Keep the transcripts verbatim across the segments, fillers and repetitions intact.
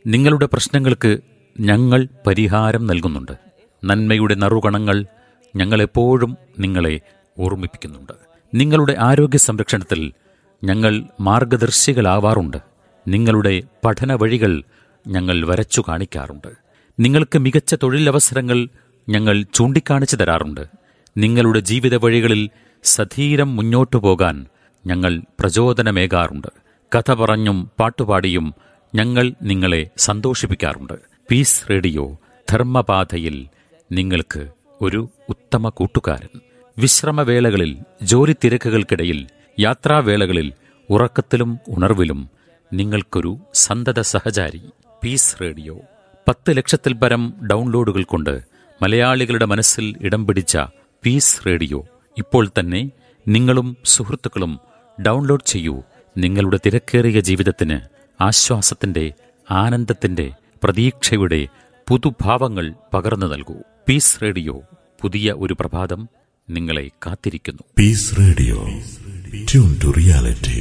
നിങ്ങളുടെ പ്രശ്നങ്ങൾക്ക് ഞങ്ങൾ പരിഹാരം നൽകുന്നുണ്ട്. നന്മയുടെ നറുകണങ്ങൾ ഞങ്ങളെപ്പോഴും നിങ്ങളെ ഓർമ്മിപ്പിക്കുന്നുണ്ട്. നിങ്ങളുടെ ആരോഗ്യ സംരക്ഷണത്തിൽ ഞങ്ങൾ മാർഗദർശികളാവാറുണ്ട്. നിങ്ങളുടെ പഠന വഴികൾ ഞങ്ങൾ വരച്ചു കാണിക്കാറുണ്ട്. നിങ്ങൾക്ക് മികച്ച തൊഴിലവസരങ്ങൾ ഞങ്ങൾ ചൂണ്ടിക്കാണിച്ചു തരാറുണ്ട്. നിങ്ങളുടെ ജീവിത വഴികളിൽ സധീരം മുന്നോട്ടു പോകാൻ ഞങ്ങൾ പ്രചോദനമേകാറുണ്ട്. കഥ പറഞ്ഞും പാട്ടുപാടിയും ഞങ്ങൾ നിങ്ങളെ സന്തോഷിപ്പിക്കാറുണ്ട്. പീസ് റേഡിയോ ധർമ്മപാതയിൽ നിങ്ങൾക്ക് ഒരു ഉത്തമ കൂട്ടുകാരൻ. വിശ്രമവേളകളിൽ, ജോലി തിരക്കുകൾക്കിടയിൽ, യാത്രാവേളകളിൽ, ഉറക്കത്തിലും ഉണർവിലും നിങ്ങൾക്കൊരു സന്തത സഹചാരി. പീസ് റേഡിയോ പത്ത് ലക്ഷത്തിൽ പരം ഡൗൺലോഡുകൾ കൊണ്ട് മലയാളികളുടെ മനസ്സിൽ ഇടം പിടിച്ച പീസ് റേഡിയോ ഇപ്പോൾ തന്നെ നിങ്ങളും സുഹൃത്തുക്കളും ഡൗൺലോഡ് ചെയ്യൂ. നിങ്ങളുടെ തിരക്കേറിയ ജീവിതത്തിന് ആശ്വാസത്തിന്റെ, ആനന്ദത്തിന്റെ, പ്രതീക്ഷയുടെ പുതുഭാവങ്ങൾ പകർന്നു നൽകൂ. പീസ് റേഡിയോ, പുതിയ ഒരു പ്രഭാതം നിങ്ങളെ കാത്തിരിക്കുന്നു. Piece radio, tune to reality.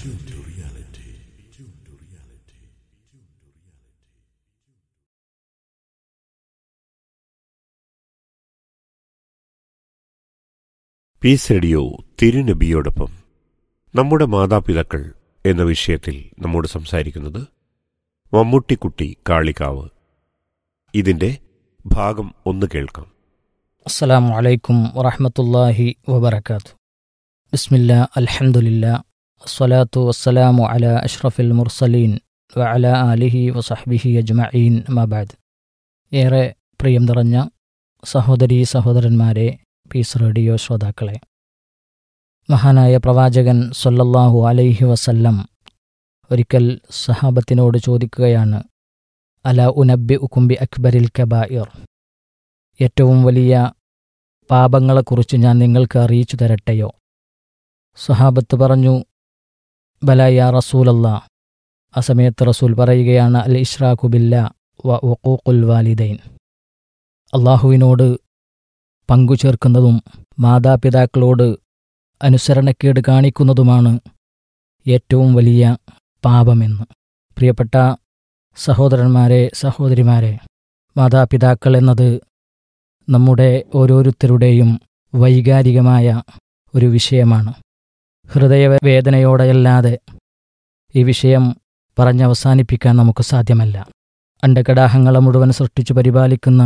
Piece radio തിരുനബിയോടൊപ്പം നമ്മുടെ മാതാപിതാക്കൾ എന്ന വിഷയത്തിൽ നമ്മോട് സംസാരിക്കുന്നത് മമ്മൂട്ടിക്കുട്ടി കാളികാവ്. ഇതിന്റെ ഭാഗം ഒന്ന് കേൾക്കാം. അസ്സലാമു അലൈക്കും വറഹ്മത്തുള്ളാഹി വബറകാതുഹു. ബിസ്മില്ലാ, അൽഹംദുലില്ലാ, അസ്സലാത്തു വസ്സലാമു അലാ അഷ്റഫിൽ മുർസലീൻ വഅലാ ആലിഹി വസഹ്ബിഹി അജ്മഈൻ. അമ്മാ ബഅദ്. ഏറെ പ്രിയം നിറഞ്ഞ സഹോദരീ സഹോദരന്മാരെ, പീസ് റേഡിയോ ശ്രോതാക്കളെ, മഹാനായ പ്രവാചകൻ സ്വല്ലല്ലാഹു അലൈഹി വസല്ലം ഒരിക്കൽ സഹാബത്തിനോട് ചോദിക്കുകയാണ്, അലാ ഉനബ്ബിഉകും ബി അക്ബരിൽ കബായിർ, ഏറ്റവും വലിയ പാപങ്ങളെക്കുറിച്ച് ഞാൻ നിങ്ങൾക്ക് അറിയിച്ചു തരട്ടെയോ? സഹാബത്ത് പറഞ്ഞു, ബലാ യാ റസൂലല്ലാ. ആ സമയത്ത് റസൂൽ പറയുകയാണ്, അൽ ഇശ്റാഖു ബില്ലാ വ ഉഖൂഖുൽ വാലിദൈൻ, അള്ളാഹുവിനോട് പങ്കുചേർക്കുന്നതും മാതാപിതാക്കളോട് അനുസരണക്കേട് കാണിക്കുന്നതുമാണ് ഏറ്റവും വലിയ പാപമെന്ന്. പ്രിയപ്പെട്ട സഹോദരന്മാരെ, സഹോദരിമാരെ, മാതാപിതാക്കൾ എന്നത് നമ്മുടെ ഓരോരുത്തരുടെയും വൈകാരികമായ ഒരു വിഷയമാണ്. ഹൃദയവേദനയോടെയല്ലാതെ ഈ വിഷയം പറഞ്ഞവസാനിപ്പിക്കാൻ നമുക്ക് സാധ്യമല്ല. അണ്ടകടാഹങ്ങളെ മുഴുവൻ സൃഷ്ടിച്ചു പരിപാലിക്കുന്ന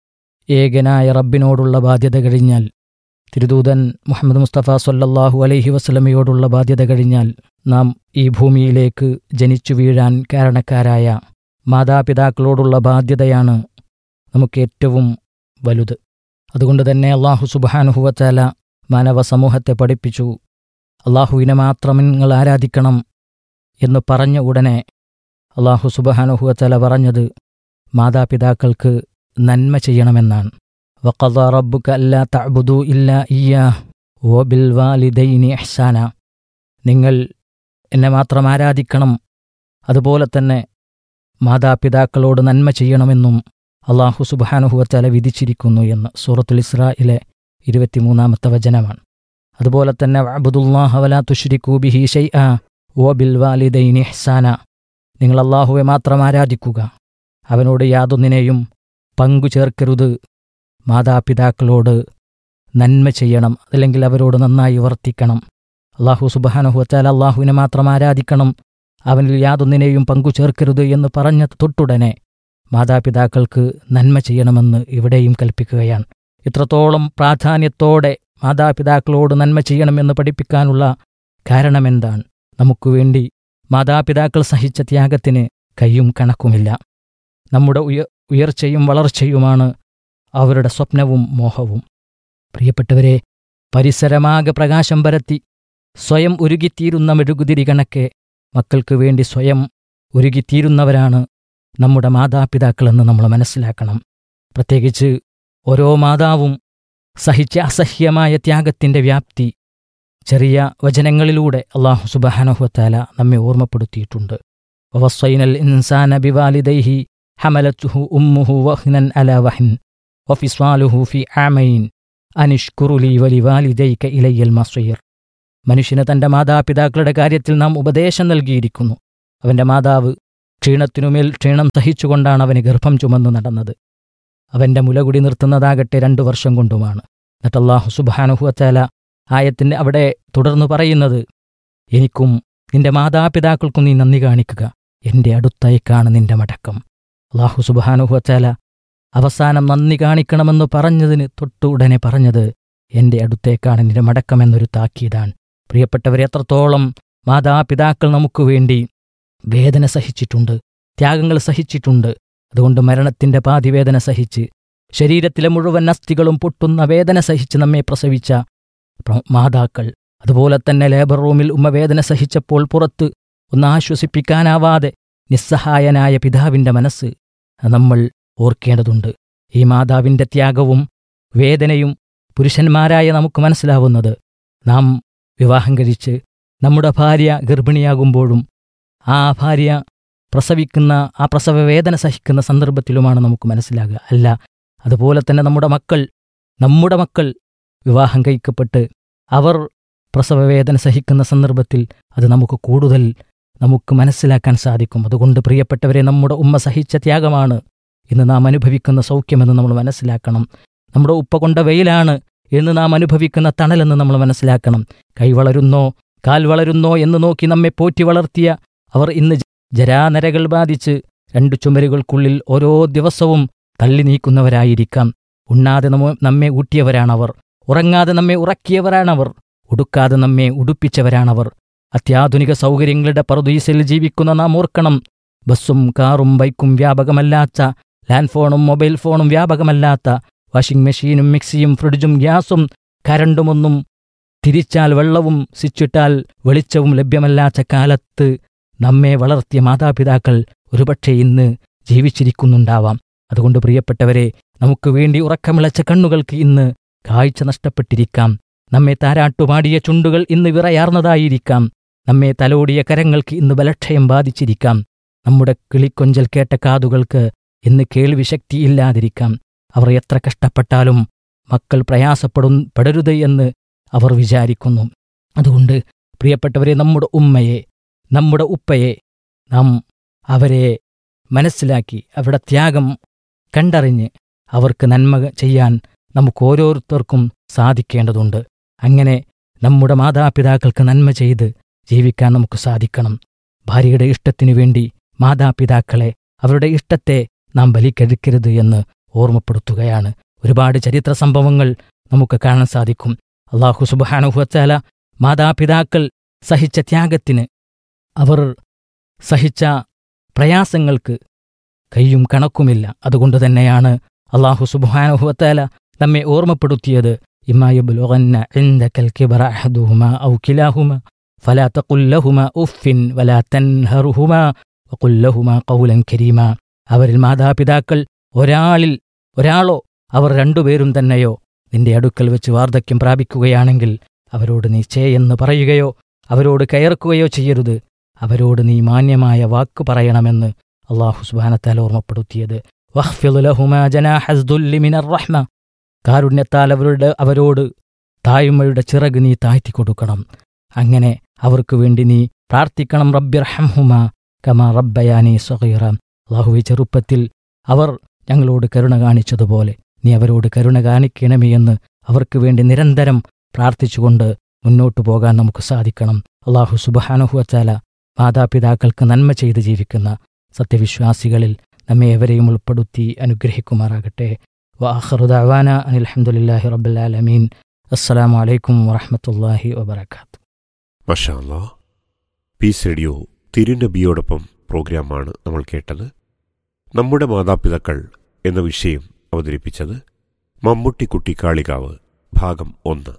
ഏകനായ റബ്ബിനോടുള്ള ബാധ്യത കഴിഞ്ഞാൽ, തിരുദൂതൻ മുഹമ്മദ് മുസ്തഫ സ്വല്ലല്ലാഹു അലൈഹി വസല്ലമയോടുള്ള ബാധ്യത കഴിഞ്ഞാൽ, നാം ഈ ഭൂമിയിലേക്ക് ജനിച്ചു വീഴാൻ കാരണക്കാരായ മാതാപിതാക്കളോടുള്ള ബാധ്യതയാണ് നമുക്ക് ഏറ്റവും വലുത്. അതുകൊണ്ട് തന്നെ അള്ളാഹു സുബ്ഹാനഹു വ തആല മാനവ സമൂഹത്തെ പഠിപ്പിച്ചു, അള്ളാഹുവിനെ മാത്രം നിങ്ങൾ ആരാധിക്കണം എന്ന് പറഞ്ഞ ഉടനെ അള്ളാഹു സുബ്ഹാനഹു വ തആല പറഞ്ഞത് മാതാപിതാക്കൾക്ക് നന്മ ചെയ്യണമെന്നാണ്. വഖദാ റബ്ബുക അല്ലാ തഅ്ബുദൂ ഇല്ലാ ഇയ്യാഹ് വബിൽ വാലിദൈനി ഇഹ്സാന, നിങ്ങൾ എന്നെ മാത്രം ആരാധിക്കണം, അതുപോലെ തന്നെ മാതാപിതാക്കളോട് നന്മ ചെയ്യണമെന്നും അള്ളാഹു സുബ്ഹാനഹു വ തആല വിധിച്ചിരിക്കുന്നു എന്ന് സൂറത്തുൽ ഇസ്രായിലെ ഇരുപത്തിമൂന്നാമത്തെ വചനമാണ്. അതുപോലെ തന്നെ വഅബ്ദുല്ലാഹ വലാ തുശ്രികൂ ബിഹി ശൈആ വബിൽ വാലിദൈനി ഇഹ്സാന, നിങ്ങൾ അള്ളാഹുവെ മാത്രം ആരാധിക്കുക, അവനോട് യാതൊന്നിനെയും പങ്കു ചേർക്കരുത്, മാതാപിതാക്കളോട് നന്മ ചെയ്യണം, അല്ലെങ്കിൽ അവരോട് നന്നായി വർത്തിക്കണം. അള്ളാഹു സുബ്ഹാനഹു വ തആല അള്ളാഹുവിനെ മാത്രം ആരാധിക്കണം, അവനിൽ യാതൊന്നിനെയും പങ്കു ചേർക്കരുത് എന്ന് പറഞ്ഞ തൊട്ടുടനെ മാതാപിതാക്കൾക്ക് നന്മ ചെയ്യണമെന്ന് ഇവിടെയും കൽപ്പിക്കുകയാണ്. ഇത്രത്തോളം പ്രാധാന്യത്തോടെ മാതാപിതാക്കളോട് നന്മ ചെയ്യണമെന്ന് പഠിപ്പിക്കാനുള്ള കാരണമെന്താണ്? നമുക്കു വേണ്ടി മാതാപിതാക്കൾ സഹിച്ച ത്യാഗത്തിന് കയ്യും കണക്കുമില്ല. നമ്മുടെ ഉയ ഉയർച്ചയും വളർച്ചയുമാണ് അവരുടെ സ്വപ്നവും മോഹവും. പ്രിയപ്പെട്ടവരെ, പരിസരമാകെ പ്രകാശം പരത്തി സ്വയം ഉരുകിത്തീരുന്ന മെഴുകുതിരി കണക്കെ മക്കൾക്ക് വേണ്ടി സ്വയം ഉരുകിത്തീരുന്നവരാണ് നമ്മുടെ മാതാപിതാക്കളെന്ന് നമ്മൾ മനസ്സിലാക്കണം. പ്രത്യേകിച്ച് ഓരോ മാതാവും സഹിച്ച അസഹ്യമായ ത്യാഗത്തിൻ്റെ വ്യാപ്തി ചെറിയ വചനങ്ങളിലൂടെ അല്ലാഹു സുബ്ഹാനഹു വ തആല നമ്മെ ഓർമ്മപ്പെടുത്തിയിട്ടുണ്ട്. വവസ്സൈനൽ ഇൻസാന ബിവാലിദൈഹി ഹമലത്തുഹു ഉമ്മുഹു വഹ്നൻ അലാ വഹ്ൻ വഫിസ്വാലുഹു ഫി ആമൈൻ അനിഷ്കുറു ലീ വലിവാലിദൈക ഇലയ്യൽ മസീർ. മനുഷ്യന് തൻ്റെ മാതാപിതാക്കളുടെ കാര്യത്തിൽ നാം ഉപദേശം നൽകിയിരിക്കുന്നു. അവൻ്റെ മാതാവ് ക്ഷീണത്തിനുമേൽ ക്ഷീണം സഹിച്ചുകൊണ്ടാണ് അവന് ഗർഭം ചുമന്നു നടന്നത്. അവൻ്റെ മുലകുടി നിർത്തുന്നതാകട്ടെ രണ്ടു വർഷം കൊണ്ടുമാണ്. എന്നിട്ട് അല്ലാഹു സുബ്ഹാനഹു വതആല ആയത്തിന് അവിടെ തുടർന്ന് പറയുന്നത്, എനിക്കും നിന്റെ മാതാപിതാക്കൾക്കും നീ നന്ദി കാണിക്കുക, എൻ്റെ അടുത്തേക്കാണ് നിന്റെ മടക്കം. അല്ലാഹു സുബ്ഹാനഹു വതആല അവസാനം നന്ദി കാണിക്കണമെന്ന് പറഞ്ഞതിന് തൊട്ടു ഉടനെ പറഞ്ഞത് എൻ്റെ അടുത്തേക്കാണ് നിന്റെ മടക്കമെന്നൊരു താക്കീതാണ്. പ്രിയപ്പെട്ടവരെ, എത്രത്തോളം മാതാപിതാക്കൾ നമുക്ക് വേണ്ടി വേദന സഹിച്ചിട്ടുണ്ട്, ത്യാഗങ്ങൾ സഹിച്ചിട്ടുണ്ട്. അതുകൊണ്ട് മരണത്തിൻ്റെ പാതിവേദന സഹിച്ച് ശരീരത്തിലെ മുഴുവൻ അസ്ഥികളും പൊട്ടുന്ന വേദന സഹിച്ച് നമ്മെ പ്രസവിച്ച മാതാക്കൾ, അതുപോലെ തന്നെ ലേബർ റൂമിൽ ഉമ്മ വേദന സഹിച്ചപ്പോൾ പുറത്ത് ഒന്ന് ആശ്വസിപ്പിക്കാനാവാതെ നിസ്സഹായനായ പിതാവിൻ്റെ മനസ്സ് നമ്മൾ ഓർക്കേണ്ടതുണ്ട്. ഈ മാതാവിൻ്റെ ത്യാഗവും വേദനയും പുരുഷന്മാരായ നമുക്ക് മനസ്സിലാവുന്നത് നാം വിവാഹം കഴിച്ച് നമ്മുടെ ഭാര്യ ഗർഭിണിയാകുമ്പോഴും ആ ഭാര്യ പ്രസവിക്കുന്ന ആ പ്രസവ വേദന സഹിക്കുന്ന സന്ദർഭത്തിലുമാണ് നമുക്ക് മനസ്സിലാകുക. അല്ല, അതുപോലെ തന്നെ നമ്മുടെ മക്കൾ നമ്മുടെ മക്കൾ വിവാഹം കഴിക്കപ്പെട്ട് അവർ പ്രസവവേദന സഹിക്കുന്ന സന്ദർഭത്തിൽ അത് നമുക്ക് കൂടുതൽ നമുക്ക് മനസ്സിലാക്കാൻ സാധിക്കും. അതുകൊണ്ട് പ്രിയപ്പെട്ടവരെ, നമ്മുടെ ഉമ്മ സഹിച്ച ത്യാഗമാണ് ഇന്ന് നാം അനുഭവിക്കുന്ന സൗഖ്യമെന്ന് നമ്മൾ മനസ്സിലാക്കണം. നമ്മുടെ ഉപ്പ കൊണ്ട വെയിലാണ് എന്ന് നാം അനുഭവിക്കുന്ന തണലെന്ന് നമ്മൾ മനസ്സിലാക്കണം. കൈ വളരുന്നോ കാൽ വളരുന്നോ എന്ന് നോക്കി നമ്മെ പോറ്റി വളർത്തിയ അവർ ഇന്ന് ജരാനരകൾ ബാധിച്ച് രണ്ടു ചുമരുകൾക്കുള്ളിൽ ഓരോ ദിവസവും തള്ളി നീക്കുന്നവരായിരിക്കാം. ഉണ്ണാതെ നമ്മെ ഊട്ടിയവരാണവർ, ഉറങ്ങാതെ നമ്മെ ഉറക്കിയവരാണവർ, ഉടുക്കാതെ നമ്മെ ഉടുപ്പിച്ചവരാണവർ. അത്യാധുനിക സൗകര്യങ്ങളുടെ പറുദീസയിൽ ജീവിക്കുന്ന നാം ഓർക്കണം, ബസ്സും കാറും ബൈക്കും വ്യാപകമല്ലാത്ത, ലാൻഡ് ഫോണും മൊബൈൽ ഫോണും വ്യാപകമല്ലാത്ത, വാഷിംഗ് മെഷീനും മിക്സിയും ഫ്രിഡ്ജും ഗ്യാസും കരണ്ടുമൊന്നും തിരിച്ചാൽ വെള്ളവും സ്വിച്ചിട്ടാൽ വെളിച്ചവും ലഭ്യമല്ലാത്ത കാലത്ത് നമ്മെ വളർത്തിയ മാതാപിതാക്കൾ ഒരുപക്ഷെ ഇന്ന് ജീവിച്ചിരിക്കുന്നുണ്ടാവാം. അതുകൊണ്ട് പ്രിയപ്പെട്ടവരെ, നമുക്ക് വേണ്ടി ഉറക്കമിളച്ച കണ്ണുകൾക്ക് ഇന്ന് കാഴ്ച നഷ്ടപ്പെട്ടിരിക്കാം. നമ്മെ താരാട്ടുപാടിയ ചുണ്ടുകൾ ഇന്ന് വിറയാർന്നതായിരിക്കാം. നമ്മെ തലോടിയ കരങ്ങൾക്ക് ഇന്ന് ബലക്ഷയം ബാധിച്ചിരിക്കാം. നമ്മുടെ കിളിക്കൊഞ്ചൽ കേട്ട കാതുകൾക്ക് ഇന്ന് കേൾവി ശക്തിയില്ലാതിരിക്കാം. അവർ എത്ര കഷ്ടപ്പെട്ടാലും മക്കൾ പ്രയാസപ്പെടും പെടരുത് എന്ന് അവർ വിചാരിക്കുന്നു. അതുകൊണ്ട് പ്രിയപ്പെട്ടവരെ, നമ്മുടെ ഉമ്മയെ നമ്മുടെ ഉപ്പയെ നാം അവരെ മനസ്സിലാക്കി അവരുടെ ത്യാഗം കണ്ടറിഞ്ഞ് അവർക്ക് നന്മ ചെയ്യാൻ നമുക്ക് ഓരോരുത്തർക്കും സാധിക്കേണ്ടതുണ്ട്. അങ്ങനെ നമ്മുടെ മാതാപിതാക്കൾക്ക് നന്മ ചെയ്ത് ജീവിക്കാൻ നമുക്ക് സാധിക്കണം. ഭാര്യയുടെ ഇഷ്ടത്തിനു വേണ്ടി മാതാപിതാക്കളെ അവരുടെ ഇഷ്ടത്തെ നാം ബലിക്കെടുക്കരുത് എന്ന് ഓർമ്മപ്പെടുത്തുകയാണ്. ഒരുപാട് ചരിത്ര സംഭവങ്ങൾ നമുക്ക് കാണാൻ സാധിക്കും. അല്ലാഹു സുബ്ഹാനഹു വതആല മാതാപിതാക്കൾ സഹിച്ച ത്യാഗത്തിന്, അവർ സഹിച്ച പ്രയാസങ്ങൾക്ക് കയ്യും കണക്കുമില്ല. അതുകൊണ്ട് തന്നെയാണ് അല്ലാഹു സുബ്ഹാനഹു വതആല നമ്മെ ഓർമ്മപ്പെടുത്തിയത്, ഇമ്മാ യബ്ലുഗന്ന ഇൻദകൽ കിബറ അഹദുഹുമാ ഔ കിലാഹുമാ ഫലാ തഖുൽ ലഹുമാ ഉഫ്ഫിൻ വലാ തൻഹറുഹുമാ വഖുൽ ലഹുമാ ഖൗലൻ കരീമാ. അവരിൽ മാതാപിതാക്കൾ ഒരാളിൽ ഒരാളോ അവർ രണ്ടുപേരും തന്നെയോ നിന്റെ അടുക്കൽ വെച്ച് വാർദ്ധക്യം പ്രാപിക്കുകയാണെങ്കിൽ അവരോട് നീ ചേ എന്ന് പറയുകയോ അവരോട് കയർക്കുകയോ ചെയ്യരുത്, അവരോട് നീ മാന്യമായ വാക്ക് പറയണമെന്ന് അല്ലാഹു സുബ്ഹാനഹു വതആല ഓർമ്മപ്പെടുത്തിയത്. വഖ്ഫിദ് ലഹുമാ ജനാഹസ് ദുല്ലി മിനർ റഹ്മ. കാരുണ്യത്താൽ അവരുടെ അവരോട് താഴ്മയുടെ ചിറക് നീ താഴ്ത്തിക്കൊടുക്കണം. അങ്ങനെ അവർക്ക് വേണ്ടി നീ പ്രാർത്ഥിക്കണം. റബ്ബിർഹംഹുമാ കമാ റബ്ബയാനി സഗീറ. അല്ലാഹുവേ, ചെറുപ്പത്തിൽ അവർ ഞങ്ങളോട് കരുണ കാണിച്ചതുപോലെ നീ അവരോട് കരുണ കാണിക്കണമേ എന്ന് അവർക്ക് വേണ്ടി നിരന്തരം പ്രാർത്ഥിച്ചുകൊണ്ട് മുന്നോട്ടു പോകാൻ നമുക്ക് സാധിക്കണം. അല്ലാഹു സുബ്ഹാനഹു വതആല മാതാപിതാക്കൾക്ക് നന്മ ചെയ്ത് ജീവിക്കുന്ന സത്യവിശ്വാസികളിൽ നമ്മെ എവരെയും ഉൾപ്പെടുത്തി അനുഗ്രഹിക്കുമാറാകട്ടെ. വആഖിറു ദഅവാനാ അനിൽ ഹംദുലില്ലാഹി റബ്ബിൽ ആലമീൻ. അസ്സലാമു അലൈക്കും വറഹ്മത്തുള്ളാഹി വബറകാതുഹു. മാഷാ അല്ലാഹ്. പീസ് റേഡിയോ തിരുനബിയോടൊപ്പം പ്രോഗ്രാമാണ് നമ്മൾ കേട്ടത്. നമ്മുടെ മാതാപിതാക്കൾ എന്ന വിഷയം അവതരിപ്പിച്ചത് മമ്മൂട്ടിക്കുട്ടി കാളികാവ്. ഭാഗം ഒന്ന്.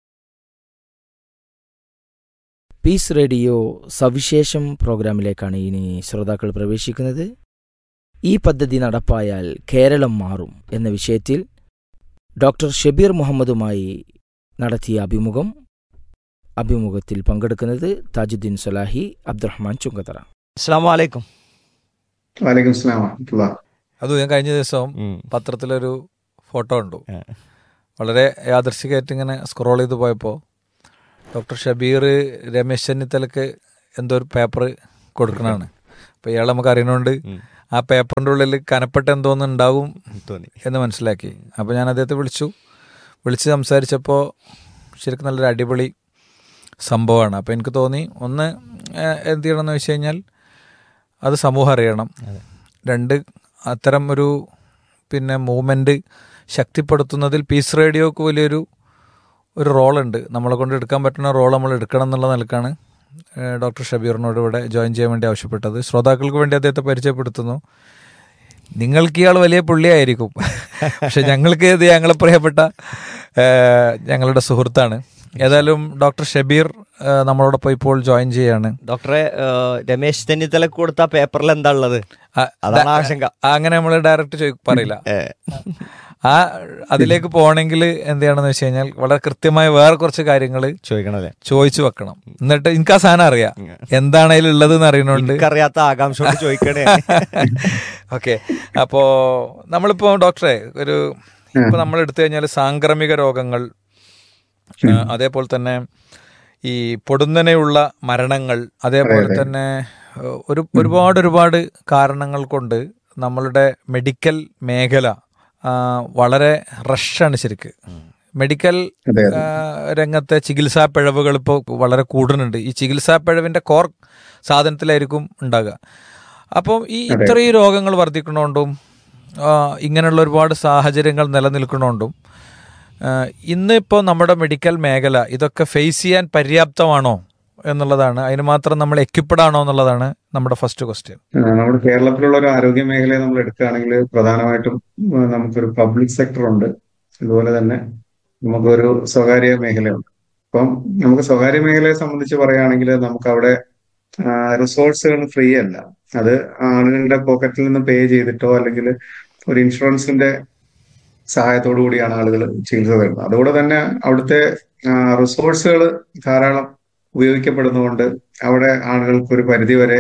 പീസ് റേഡിയോ സവിശേഷം പ്രോഗ്രാമിലേക്കാണ് ഇനി ശ്രോതാക്കൾ പ്രവേശിക്കുന്നത്. ഈ പദ്ധതി നടപ്പായാൽ കേരളം മാറും എന്ന വിഷയത്തിൽ ഡോക്ടർ ഷബീർ മുഹമ്മദുമായി നടത്തിയ അഭിമുഖം. അഭിമുഖത്തിൽ പങ്കെടുക്കുന്നത് താജുദ്ദീൻ സലാഹി, അബ്ദുറഹ്മാൻ ചുങ്കത്തറ. അസ്സലാമു അലൈക്കും. വലൈക്കും സ്സലാം വറഹ്മത്തുള്ളാഹി. അത് ഞാൻ കഴിഞ്ഞ ദിവസം പത്രത്തിലൊരു ഫോട്ടോ കണ്ടു. വളരെ യാദൃശ്ചികമായിട്ട് ഇങ്ങനെ സ്ക്രോൾ ചെയ്ത് പോയപ്പോൾ ഡോക്ടർ ഷബീർ രമേശ് ചെന്നിത്തലക്ക് എന്തോ ഒരു പേപ്പർ കൊടുക്കണതാണ്. അപ്പോൾ ഇയാൾ നമുക്ക് അറിയണോണ്ട് ആ പേപ്പറിൻ്റെ ഉള്ളിൽ കനപ്പെട്ട എന്തോന്ന് ഉണ്ടാവും തോന്നി എന്ന് മനസ്സിലാക്കി. അപ്പോൾ ഞാൻ അദ്ദേഹത്തെ വിളിച്ചു വിളിച്ച് സംസാരിച്ചപ്പോൾ ശരിക്കും നല്ലൊരു അടിപൊളി സംഭവമാണ്. അപ്പോൾ എനിക്ക് തോന്നി ഒന്ന് എന്ത് ചെയ്യണമെന്ന് വെച്ച് കഴിഞ്ഞാൽ അത് സമൂഹം അറിയണം, രണ്ട് അത്തരം ഒരു പിന്നെ മൂവ്മെൻറ്റ് ശക്തിപ്പെടുത്തുന്നതിൽ പീസ് റേഡിയോക്ക് വലിയൊരു ഒരു റോളുണ്ട്. നമ്മളെ കൊണ്ട് എടുക്കാൻ പറ്റുന്ന റോൾ നമ്മൾ എടുക്കണം എന്നുള്ള നിലക്കാണ് ഡോക്ടർ ഷബീറിനോട് ഇവിടെ ജോയിൻ ചെയ്യാൻ വേണ്ടി ആവശ്യപ്പെട്ടത്. ശ്രോതാക്കൾക്ക് വേണ്ടി അദ്ദേഹത്തെ പരിചയപ്പെടുത്തുന്നു. നിങ്ങൾക്ക് ഇയാൾ വലിയ പുള്ളിയായിരിക്കും, പക്ഷെ ഞങ്ങൾക്ക് ഇത് ഞങ്ങളെ പ്രിയപ്പെട്ട ഞങ്ങളുടെ സുഹൃത്താണ്. ഏതായാലും ഡോക്ടർ ഷബീർ നമ്മളോടൊപ്പം ഇപ്പോൾ ജോയിൻ ചെയ്യാണ്. ഡോക്ടറെ, രമേശ് ചെന്നിത്തലക്ക് കൊടുത്ത പേപ്പറിൽ എന്താ ഉള്ളത്? അതാണ് ആശങ്ക. അങ്ങനെ നമ്മൾ ഡയറക്റ്റ് ചോദി പറയില്ല. ആ അതിലേക്ക് പോകണമെങ്കിൽ എന്ത് ചെയ്യണമെന്ന് വെച്ച് കഴിഞ്ഞാൽ വളരെ കൃത്യമായ വേറെ കുറച്ച് കാര്യങ്ങൾ ചോദിക്കണല്ലേ, ചോദിച്ചു വെക്കണം. എന്നിട്ട് എനിക്ക് ആ സാധനം അറിയാം എന്താണ് അതിലുള്ളത് എന്ന് അറിയണോണ്ട് അറിയാത്ത ആകാംക്ഷ ചോദിക്കണേ. ഓക്കെ, അപ്പോ നമ്മളിപ്പോ ഡോക്ടറെ ഒരു ഇപ്പൊ നമ്മൾ എടുത്തു കഴിഞ്ഞാൽ സാംക്രമിക രോഗങ്ങൾ, അതേപോലെ തന്നെ ഈ പൊടുന്നനെയുള്ള മരണങ്ങൾ, അതേപോലെ തന്നെ ഒരു ഒരുപാട് ഒരുപാട് കാരണങ്ങൾ കൊണ്ട് നമ്മളുടെ മെഡിക്കൽ മേഖല വളരെ റഷാണ്. ശരിക്ക് മെഡിക്കൽ രംഗത്തെ ചികിത്സാ പിഴവുകൾ ഇപ്പോൾ വളരെ കൂടുന്നുണ്ട്. ഈ ചികിത്സാ പിഴവിന്റെ കോർ സാധനത്തിലായിരിക്കും ഉണ്ടാകുക. അപ്പം ഈ ഇത്രയും രോഗങ്ങൾ വർദ്ധിക്കണോണ്ടും ഇങ്ങനെയുള്ള ഒരുപാട് സാഹചര്യങ്ങൾ നിലനിൽക്കണോണ്ടും ഇന്ന് ഇപ്പോൾ നമ്മുടെ മെഡിക്കൽ മേഖല ഇതൊക്കെ ഫേസ് ചെയ്യാൻ പര്യാപ്തമാണോ എന്നുള്ളതാണ്, അതിന് മാത്രം നമ്മൾ എക്യുപ്ഡ് ആണോ എന്നുള്ളതാണ് നമ്മുടെ ഫസ്റ്റ് ക്വസ്റ്റ്യൻ. നമ്മുടെ കേരളത്തിലുള്ള ഒരു ആരോഗ്യ മേഖലയെ നമ്മൾ എടുക്കുകയാണെങ്കിൽ പ്രധാനമായിട്ടും നമുക്കൊരു പബ്ലിക് സെക്ടർ ഉണ്ട്, അതുപോലെ തന്നെ നമുക്കൊരു സ്വകാര്യ മേഖലയുണ്ട്. അപ്പം നമുക്ക് സ്വകാര്യ മേഖലയെ സംബന്ധിച്ച് പറയുകയാണെങ്കിൽ നമുക്ക് അവിടെ റിസോഴ്സുകൾ ഫ്രീ അല്ല. അത് ആളുകളുടെ പോക്കറ്റിൽ നിന്ന് പേ ചെയ്തിട്ടോ അല്ലെങ്കിൽ ഒരു ഇൻഷുറൻസിന്റെ സഹായത്തോടു കൂടിയാണ് ആളുകൾ ചികിത്സ തരുന്നത്. അതുകൊണ്ട് തന്നെ അവിടുത്തെ റിസോഴ്സുകൾ ധാരാളം ഉപയോഗിക്കപ്പെടുന്നതുകൊണ്ട് അവിടെ ആളുകൾക്ക് ഒരു പരിധിവരെ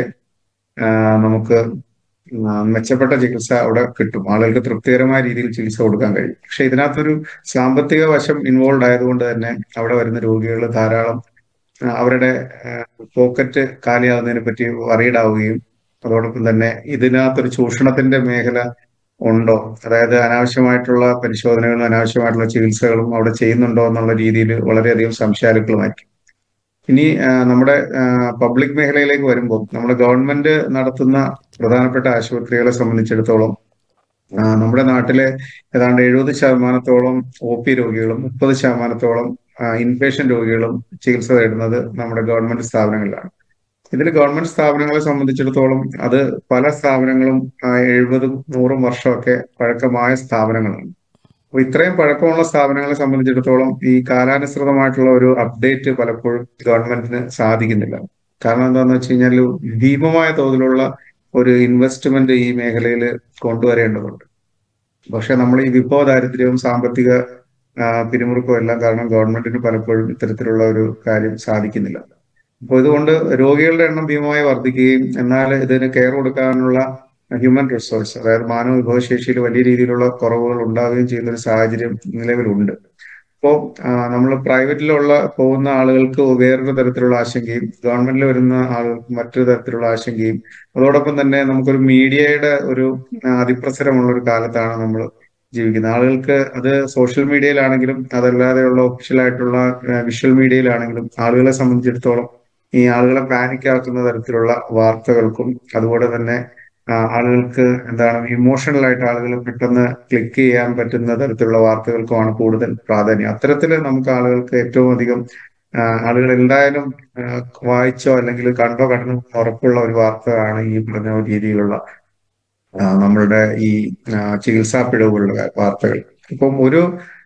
നമുക്ക് മെച്ചപ്പെട്ട ചികിത്സ അവിടെ കിട്ടും, ആളുകൾക്ക് തൃപ്തികരമായ രീതിയിൽ ചികിത്സ കൊടുക്കാൻ കഴിയും. പക്ഷെ ഇതിനകത്തൊരു സാമ്പത്തിക വശം ഇൻവോൾവ് ആയതുകൊണ്ട് തന്നെ അവിടെ വരുന്ന രോഗികൾ ധാരാളം അവരുടെ പോക്കറ്റ് കാലിയാകുന്നതിനെ പറ്റി വറീഡാവുകയും അതോടൊപ്പം തന്നെ ഇതിനകത്തൊരു ചൂഷണത്തിന്റെ മേഖല ഉണ്ടോ, അതായത് അനാവശ്യമായിട്ടുള്ള പരിശോധനകളും അനാവശ്യമായിട്ടുള്ള ചികിത്സകളും അവിടെ ചെയ്യുന്നുണ്ടോ എന്നുള്ള രീതിയിൽ വളരെയധികം സംശയാലുക്കളുമായിരിക്കും. ഇനി നമ്മുടെ പബ്ലിക് മേഖലയിലേക്ക് വരുമ്പോൾ നമ്മുടെ ഗവൺമെന്റ് നടത്തുന്ന പ്രധാനപ്പെട്ട ആശുപത്രികളെ സംബന്ധിച്ചിടത്തോളം നമ്മുടെ നാട്ടിലെ ഏതാണ്ട് എഴുപത് ശതമാനത്തോളം ഒ പി രോഗികളും മുപ്പത് ശതമാനത്തോളം ഇൻപേഷ്യന്റ് രോഗികളും ചികിത്സ തേടുന്നത് നമ്മുടെ ഗവൺമെന്റ് സ്ഥാപനങ്ങളിലാണ്. ഇതിൽ ഗവൺമെന്റ് സ്ഥാപനങ്ങളെ സംബന്ധിച്ചിടത്തോളം അത് പല സ്ഥാപനങ്ങളും എഴുപതും നൂറും വർഷമൊക്കെ പഴക്കമായ സ്ഥാപനങ്ങളാണ്. അപ്പൊ ഇത്രയും പഴക്കമുള്ള സ്ഥാപനങ്ങളെ സംബന്ധിച്ചിടത്തോളം ഈ കാലാനുസൃതമായിട്ടുള്ള ഒരു അപ്ഡേറ്റ് പലപ്പോഴും ഗവൺമെന്റിന് സാധിക്കുന്നില്ല. കാരണം എന്താണെന്ന് വെച്ച് കഴിഞ്ഞാൽ ഭീമമായ തോതിലുള്ള ഒരു ഇൻവെസ്റ്റ്മെന്റ് ഈ മേഖലയിൽ കൊണ്ടുവരേണ്ടതുണ്ട്. പക്ഷെ നമ്മൾ ഈ വിഭവ ദാരിദ്ര്യവും സാമ്പത്തിക പിരിമുറുക്കവും എല്ലാം കാരണം ഗവൺമെന്റിന് പലപ്പോഴും ഇത്തരത്തിലുള്ള ഒരു കാര്യം സാധിക്കുന്നില്ല. അപ്പോൾ ഇതുകൊണ്ട് രോഗികളുടെ എണ്ണം ഭീമമായി വർദ്ധിക്കുകയും എന്നാൽ ഇതിന് കെയർ കൊടുക്കാനുള്ള ഹ്യൂമൻ റിസോഴ്സ്, അതായത് മാനവ വിഭവശേഷിയിൽ വലിയ രീതിയിലുള്ള കുറവുകൾ ഉണ്ടാവുകയും ചെയ്യുന്ന ഒരു സാഹചര്യം നിലവിലുണ്ട്. അപ്പോൾ നമ്മൾ പ്രൈവറ്റിലുള്ള പോകുന്ന ആളുകൾക്ക് വേറൊരു തരത്തിലുള്ള ആശങ്കയും ഗവൺമെന്റിൽ വരുന്ന ആളുകൾക്ക് മറ്റൊരു തരത്തിലുള്ള ആശങ്കയും, അതോടൊപ്പം തന്നെ നമുക്കൊരു മീഡിയയുടെ ഒരു അതിപ്രസരമുള്ള ഒരു കാലത്താണ് നമ്മൾ ജീവിക്കുന്നത്. ആളുകൾക്ക് അത് സോഷ്യൽ മീഡിയയിലാണെങ്കിലും അതല്ലാതെയുള്ള ഒഫീഷ്യലായിട്ടുള്ള വിഷ്വൽ മീഡിയയിലാണെങ്കിലും ആളുകളെ സംബന്ധിച്ചിടത്തോളം ഈ ആളുകളെ പാനിക് ആക്കുന്ന തരത്തിലുള്ള വാർത്തകൾക്കും അതുപോലെ തന്നെ ആളുകൾക്ക് എന്താണ് ഇമോഷണൽ ആയിട്ട് ആളുകൾ പെട്ടെന്ന് ക്ലിക്ക് ചെയ്യാൻ പറ്റുന്ന തരത്തിലുള്ള വാർത്തകൾക്കുമാണ് കൂടുതൽ പ്രാധാന്യം. അത്തരത്തില് നമുക്ക് ആളുകൾക്ക് ഏറ്റവും അധികം ആളുകൾ എന്തായാലും വായിച്ചോ അല്ലെങ്കിൽ കണ്ടോ കണ്ടോ ഉറപ്പുള്ള ഒരു വാർത്തയാണ് ഈ പറഞ്ഞ രീതിയിലുള്ള നമ്മളുടെ ഈ ചികിത്സാ പിഴവുകളുടെ വാർത്തകൾ. ഇപ്പം ഒരു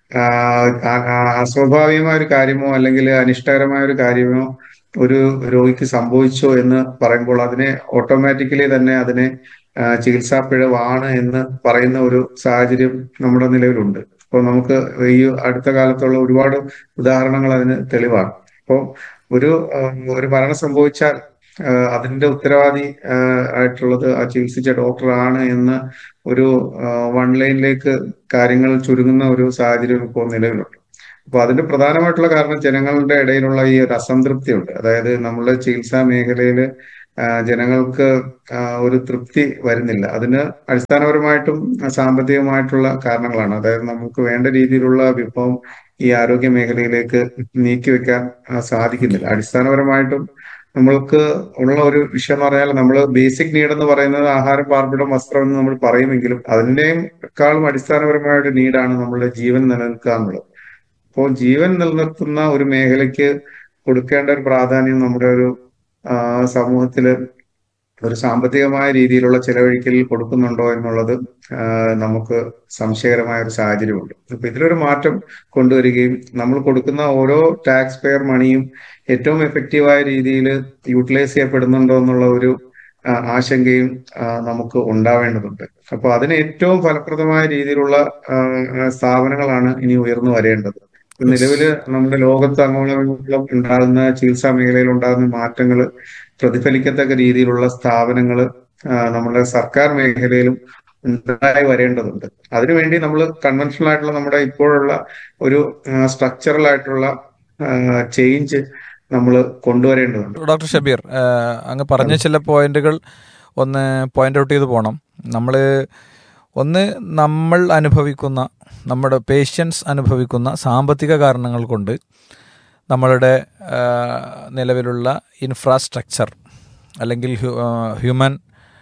അസ്വാഭാവികമായ ഒരു കാര്യമോ അല്ലെങ്കിൽ അനിഷ്ടകരമായ ഒരു കാര്യമോ ഒരു രോഗിക്ക് സംഭവിച്ചോ എന്ന് പറയുമ്പോൾ അതിനെ ഓട്ടോമാറ്റിക്കലി തന്നെ അതിനെ ചികിത്സാ പിഴവാണ് എന്ന് പറയുന്ന ഒരു സാഹചര്യം നമ്മുടെ നിലവിലുണ്ട്. അപ്പോൾ നമുക്ക് ഈ അടുത്ത കാലത്തുള്ള ഒരുപാട് ഉദാഹരണങ്ങൾ അതിന് തെളിവാണ്. അപ്പോൾ ഒരു ഒരു മരണം സംഭവിച്ചാൽ അതിന്റെ ഉത്തരവാദി ആയിട്ടുള്ളത് ആ ചികിത്സിച്ച ഡോക്ടറാണ് എന്ന് ഒരു വൺ ലൈനിലേക്ക് കാര്യങ്ങൾ ചുരുങ്ങുന്ന ഒരു സാഹചര്യം ഇപ്പോൾ നിലവിലുണ്ട്. അപ്പൊ അതിന്റെ പ്രധാനമായിട്ടുള്ള കാരണം ജനങ്ങളുടെ ഇടയിലുള്ള ഈ ഒരു അസംതൃപ്തി ഉണ്ട്. അതായത് നമ്മുടെ ചികിത്സാ മേഖലയിൽ ആ, ജനങ്ങൾക്ക് ആ, ഒരു തൃപ്തി വരുന്നില്ല. അതിന് അടിസ്ഥാനപരമായിട്ടും സാമ്പത്തികമായിട്ടുള്ള കാരണങ്ങളാണ്. അതായത് നമുക്ക് വേണ്ട രീതിയിലുള്ള വിഭവം ഈ ആരോഗ്യ മേഖലയിലേക്ക് നീക്കിവെക്കാൻ ആ, സാധിക്കുന്നില്ല. അടിസ്ഥാനപരമായിട്ടും നമ്മൾക്ക് ഉള്ള ഒരു വിഷയം എന്ന് പറഞ്ഞാൽ നമ്മൾ ബേസിക് നീഡ് എന്ന് പറയുന്നത് ആഹാരം, പാർപ്പിടം, വസ്ത്രം എന്ന് നമ്മൾ പറയുമെങ്കിലും അതിനേക്കാളും അടിസ്ഥാനപരമായ ഒരു നീഡാണ് നമ്മളുടെ ജീവൻ നിലനിൽക്കുക എന്നുള്ളത്. അപ്പോൾ ജീവൻ നിലനിർത്തുന്ന ഒരു മേഖലയ്ക്ക് കൊടുക്കേണ്ട ഒരു പ്രാധാന്യം നമ്മുടെ ഒരു ആ, സമൂഹത്തില് ഒരു സാമ്പത്തികമായ രീതിയിലുള്ള ചെലവഴിക്കൽ കൊടുക്കുന്നുണ്ടോ എന്നുള്ളത് ആ, നമുക്ക് സംശയകരമായ ഒരു സാഹചര്യമുണ്ട്. അപ്പൊ ഇതിലൊരു മാറ്റം കൊണ്ടുവരികയും നമ്മൾ കൊടുക്കുന്ന ഓരോ ടാക്സ് പെയർ മണിയും ഏറ്റവും എഫക്റ്റീവായ രീതിയിൽ യൂട്ടിലൈസ് ചെയ്യപ്പെടുന്നുണ്ടോ എന്നുള്ള ഒരു ആ, ആശങ്കയും ആ, നമുക്ക് ഉണ്ടാവേണ്ടതുണ്ട്. അപ്പൊ അതിന് ഏറ്റവും ഫലപ്രദമായ രീതിയിലുള്ള ആ, ആ, സ്ഥാപനങ്ങളാണ് ഇനി ഉയർന്നു വരേണ്ടത്. നിലവില് നമ്മുടെ ലോകത്ത് അങ്ങോളം ഉണ്ടാകുന്ന ചികിത്സാ മേഖലയിൽ ഉണ്ടാകുന്ന മാറ്റങ്ങൾ പ്രതിഫലിക്കത്തക്ക രീതിയിലുള്ള സ്ഥാപനങ്ങൾ നമ്മുടെ സർക്കാർ മേഖലയിലും ഉണ്ടായി വരേണ്ടതുണ്ട്. അതിനുവേണ്ടി നമ്മൾ കൺവെൻഷണൽ ആയിട്ടുള്ള നമ്മുടെ ഇപ്പോഴുള്ള ഒരു സ്ട്രക്ചറൽ ആയിട്ടുള്ള ചേഞ്ച് നമ്മൾ കൊണ്ടുവരേണ്ടതുണ്ട്. ഡോക്ടർ ഷബീർ, ഏഹ്, അങ്ങ് പറഞ്ഞ ചില പോയിന്റുകൾ ഒന്ന് പോയിന്റ് ഔട്ട് ചെയ്ത് പോകണം. നമ്മൾ ഒന്ന് നമ്മൾ അനുഭവിക്കുന്ന, നമ്മുടെ പേഷ്യൻസ് അനുഭവിക്കുന്ന സാമ്പത്തിക കാരണങ്ങൾ കൊണ്ട് നമ്മളുടെ ഏഹ്, നിലവിലുള്ള ഇൻഫ്രാസ്ട്രക്ചർ അല്ലെങ്കിൽ ഹ്യൂ ഹ്യൂമൻ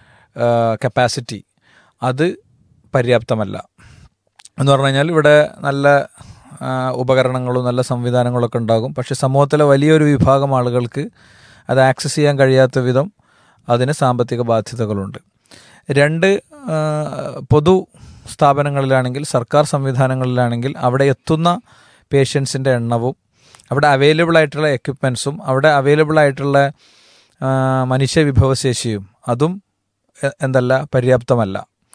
കപ്പാസിറ്റി അത് പര്യാപ്തമല്ല എന്ന് പറഞ്ഞു കഴിഞ്ഞാൽ ഇവിടെ നല്ല ആ, ഉപകരണങ്ങളും നല്ല സംവിധാനങ്ങളൊക്കെ ഉണ്ടാകും. പക്ഷെ സമൂഹത്തിലെ വലിയൊരു വിഭാഗം ആളുകൾക്ക് അത് ആക്സസ് ചെയ്യാൻ കഴിയാത്ത വിധം അതിന് സാമ്പത്തിക ബാധ്യതകളുണ്ട്. രണ്ട്, ആ, പൊതു സ്ഥാപനങ്ങളിലാണെങ്കിൽ, സർക്കാർ സംവിധാനങ്ങളിലാണെങ്കിൽ അവിടെ എത്തുന്ന പേഷ്യൻസിൻ്റെ എണ്ണവും അവിടെ അവൈലബിൾ ആയിട്ടുള്ള എക്യുപ്മെൻസും അവിടെ അവൈലബിൾ ആയിട്ടുള്ള ആ, മനുഷ്യ വിഭവശേഷിയും അതും എ- എന്തല്ല പര്യാപ്തമല്ല.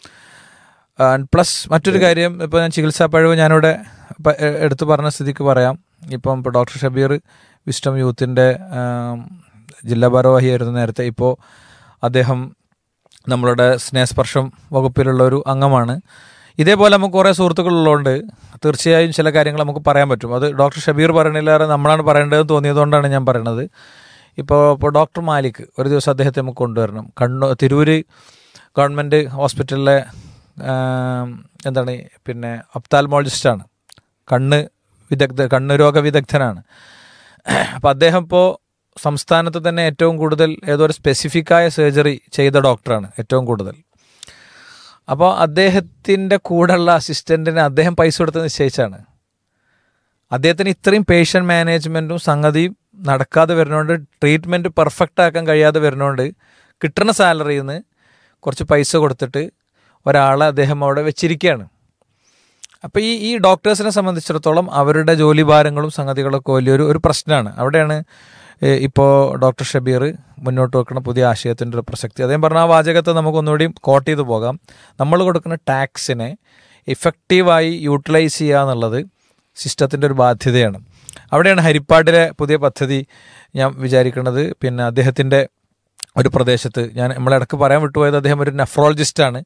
പ്ലസ് മറ്റൊരു കാര്യം, ഇപ്പോൾ ഞാൻ ചികിത്സാ പഴവ് ഞാനിവിടെ പ- എ- എടുത്തു പറഞ്ഞ സ്ഥിതിക്ക് പറയാം. ഇപ്പം ഇപ്പോൾ ഡോക്ടർ ഷബീർ വിസ്റ്റം യൂത്തിൻ്റെ ജില്ലാ ഭാരവാഹിയായിരുന്നു നേരത്തെ. ഇപ്പോൾ അദ്ദേഹം നമ്മളുടെ സ്നേഹസ്പർശം വകുപ്പിലുള്ള ഒരു അംഗമാണ്. ഇതേപോലെ നമുക്ക് കുറേ സുഹൃത്തുക്കളുള്ളതുകൊണ്ട് തീർച്ചയായും ചില കാര്യങ്ങൾ നമുക്ക് പറയാൻ പറ്റും. അത് ഡോക്ടർ ഷബീർ പറയണില്ലാതെ നമ്മളാണ് പറയേണ്ടതെന്ന് തോന്നിയതുകൊണ്ടാണ് ഞാൻ പറയണത്. ഇപ്പോൾ ഇപ്പോൾ ഡോക്ടർ മാലിക് ഒരു ദിവസം അദ്ദേഹത്തെ നമുക്ക് കൊണ്ടുവരണം. കണ്ണൂർ തിരൂര് ഗവൺമെൻറ് ഹോസ്പിറ്റലിലെ ആം, എന്താണ് പിന്നെ ഒപ്താൽമോളജിസ്റ്റാണ്, കണ്ണ് വിദഗ്ധ കണ്ണ് രോഗ വിദഗ്ധനാണ്. അപ്പോൾ അദ്ദേഹം ഇപ്പോൾ സംസ്ഥാനത്ത് തന്നെ ഏറ്റവും കൂടുതൽ ഏതോ ഒരു സ്പെസിഫിക്കായ സർജറി ചെയ്ത ഡോക്ടറാണ് ഏറ്റവും കൂടുതൽ. അപ്പോൾ അദ്ദേഹത്തിൻ്റെ കൂടെയുള്ള അസിസ്റ്റൻറ്റിന് അദ്ദേഹം പൈസ കൊടുത്ത് നിശ്ചയിച്ചാണ്. അദ്ദേഹത്തിന് ഇത്രയും പേഷ്യൻ്റ് മാനേജ്മെൻറ്റും സംഗതിയും നടക്കാതെ വരുന്നതുകൊണ്ട്, ട്രീറ്റ്മെൻറ്റ് പെർഫെക്റ്റ് ആക്കാൻ കഴിയാതെ വരുന്നതുകൊണ്ട് കിട്ടുന്ന സാലറിയിൽ നിന്ന് കുറച്ച് പൈസ കൊടുത്തിട്ട് ഒരാളെ അദ്ദേഹം അവിടെ വെച്ചിരിക്കുകയാണ്. അപ്പോൾ ഈ ഈ ഡോക്ടേഴ്സിനെ സംബന്ധിച്ചിടത്തോളം അവരുടെ ജോലി ഭാരങ്ങളും സംഗതികളൊക്കെ വലിയൊരു ഒരു പ്രശ്നമാണ്. അവിടെയാണ് ഇപ്പോൾ ഡോക്ടർ ഷബീർ മുന്നോട്ട് വെക്കുന്ന പുതിയ ആശയത്തിൻ്റെ ഒരു പ്രസക്തി. അദ്ദേഹം പറഞ്ഞ ആ വാചകത്തെ നമുക്ക് ഒന്നുകൂടി കോട്ട് ചെയ്ത് പോകാം. നമ്മൾ കൊടുക്കുന്ന ടാക്സിനെ ഇഫക്റ്റീവായി യൂട്ടിലൈസ് ചെയ്യുക എന്നുള്ളത് സിസ്റ്റത്തിൻ്റെ ഒരു ബാധ്യതയാണ്. അവിടെയാണ് ഹരിപ്പാടിലെ പുതിയ പദ്ധതി ഞാൻ വിചാരിക്കുന്നത്. പിന്നെ അദ്ദേഹത്തിൻ്റെ ഒരു പ്രദേശത്ത് ഞാൻ നമ്മളിടക്ക് പറയാൻ വിട്ടുപോയത്, അദ്ദേഹം ഒരു നെഫ്രോളജിസ്റ്റാണ്.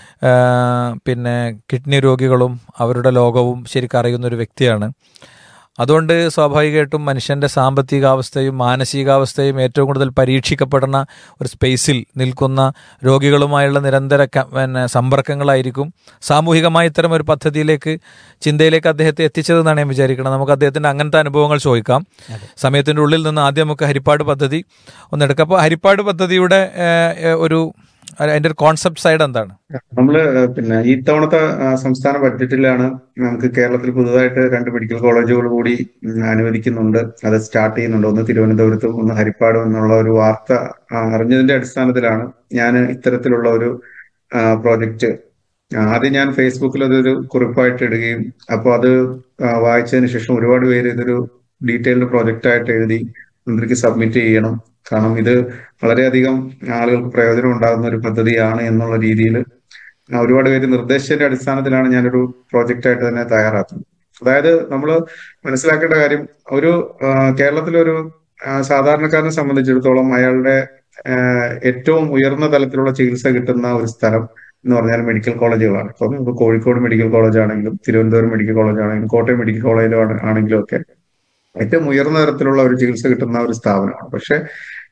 പിന്നെ കിഡ്നി രോഗികളും അവരുടെ ലോകവും ശരിക്കും അറിയുന്നൊരു വ്യക്തിയാണ്. അതുകൊണ്ട് സ്വാഭാവികമായിട്ടും മനുഷ്യൻ്റെ സാമ്പത്തികാവസ്ഥയും മാനസികാവസ്ഥയും ഏറ്റവും കൂടുതൽ പരീക്ഷിക്കപ്പെടുന്ന ഒരു സ്പേസിൽ നിൽക്കുന്ന രോഗികളുമായുള്ള നിരന്തര ക- പിന്നെ സമ്പർക്കങ്ങളായിരിക്കും സാമൂഹികമായി ഇത്തരം ഒരു പദ്ധതിയിലേക്ക്, ചിന്തയിലേക്ക് അദ്ദേഹത്തെ എത്തിച്ചതെന്നാണ് ഞാൻ വിചാരിക്കുന്നത്. നമുക്ക് അദ്ദേഹത്തിൻ്റെ അങ്ങനത്തെ അനുഭവങ്ങൾ ചോദിക്കാം. സമയത്തിൻ്റെ ഉള്ളിൽ നിന്ന് ആദ്യം നമുക്ക് ഹരിപ്പാട് പദ്ധതി ഒന്നെടുക്കാം. അപ്പോൾ ഹരിപ്പാട് പദ്ധതിയുടെ ഏഹ്, ഒരു അതിൻ്റെ ഒരു കോൺസെപ്റ്റ് സൈഡ് എന്താണ്? നമ്മള് പിന്നെ ഈ തവണത്തെ ആ, സംസ്ഥാന ബഡ്ജറ്റിലാണ് നമുക്ക് കേരളത്തിൽ പുതുതായിട്ട് രണ്ട് മെഡിക്കൽ കോളേജുകൾ കൂടി ഉം, അനുവദിക്കുന്നുണ്ട്. അത് സ്റ്റാർട്ട് ചെയ്യുന്നുണ്ട്. ഒന്ന് തിരുവനന്തപുരത്തും ഒന്ന് ഹരിപ്പാടും എന്നുള്ള ഒരു വാർത്ത ആ, അറിഞ്ഞതിന്റെ അടിസ്ഥാനത്തിലാണ് ഞാൻ ഇത്തരത്തിലുള്ള ഒരു പ്രോജക്റ്റ് ആദ്യം ഞാൻ ഫേസ്ബുക്കിൽ അതൊരു കുറിപ്പായിട്ട് ഇടുകയും, അപ്പോൾ അത് ആ, വായിച്ചതിന് ശേഷം ഒരുപാട് പേര് ഇതൊരു ഡീറ്റെയിൽഡ് പ്രോജക്റ്റ് ആയിട്ട് എഴുതി മന്ത്രിക്ക് സബ്മിറ്റ് ചെയ്യണം, കാരണം ഇത് വളരെയധികം ആളുകൾക്ക് പ്രയോജനം ഉണ്ടാകുന്ന ഒരു പദ്ധതിയാണ് എന്നുള്ള രീതിയിൽ ഒരുപാട് പേര് നിർദ്ദേശത്തിന്റെ അടിസ്ഥാനത്തിലാണ് ഞാനൊരു പ്രോജക്റ്റ് ആയിട്ട് തന്നെ തയ്യാറാക്കുന്നത്. അതായത് നമ്മൾ മനസ്സിലാക്കേണ്ട കാര്യം, ഒരു ആ, കേരളത്തിലൊരു ആ, സാധാരണക്കാരനെ സംബന്ധിച്ചിടത്തോളം അയാളുടെ ആ, ഏറ്റവും ഉയർന്ന തലത്തിലുള്ള ചികിത്സ കിട്ടുന്ന ഒരു സ്ഥലം എന്ന് പറഞ്ഞാൽ മെഡിക്കൽ കോളേജുകളാണ്. ഇപ്പം നമുക്ക് കോഴിക്കോട് മെഡിക്കൽ കോളേജ് ആണെങ്കിലും തിരുവനന്തപുരം മെഡിക്കൽ കോളേജ് ആണെങ്കിലും കോട്ടയം മെഡിക്കൽ കോളേജിലും ആണെങ്കിലും ഒക്കെ ഏറ്റവും ഉയർന്ന തരത്തിലുള്ള ഒരു ചികിത്സ കിട്ടുന്ന ഒരു സ്ഥാപനമാണ്. പക്ഷെ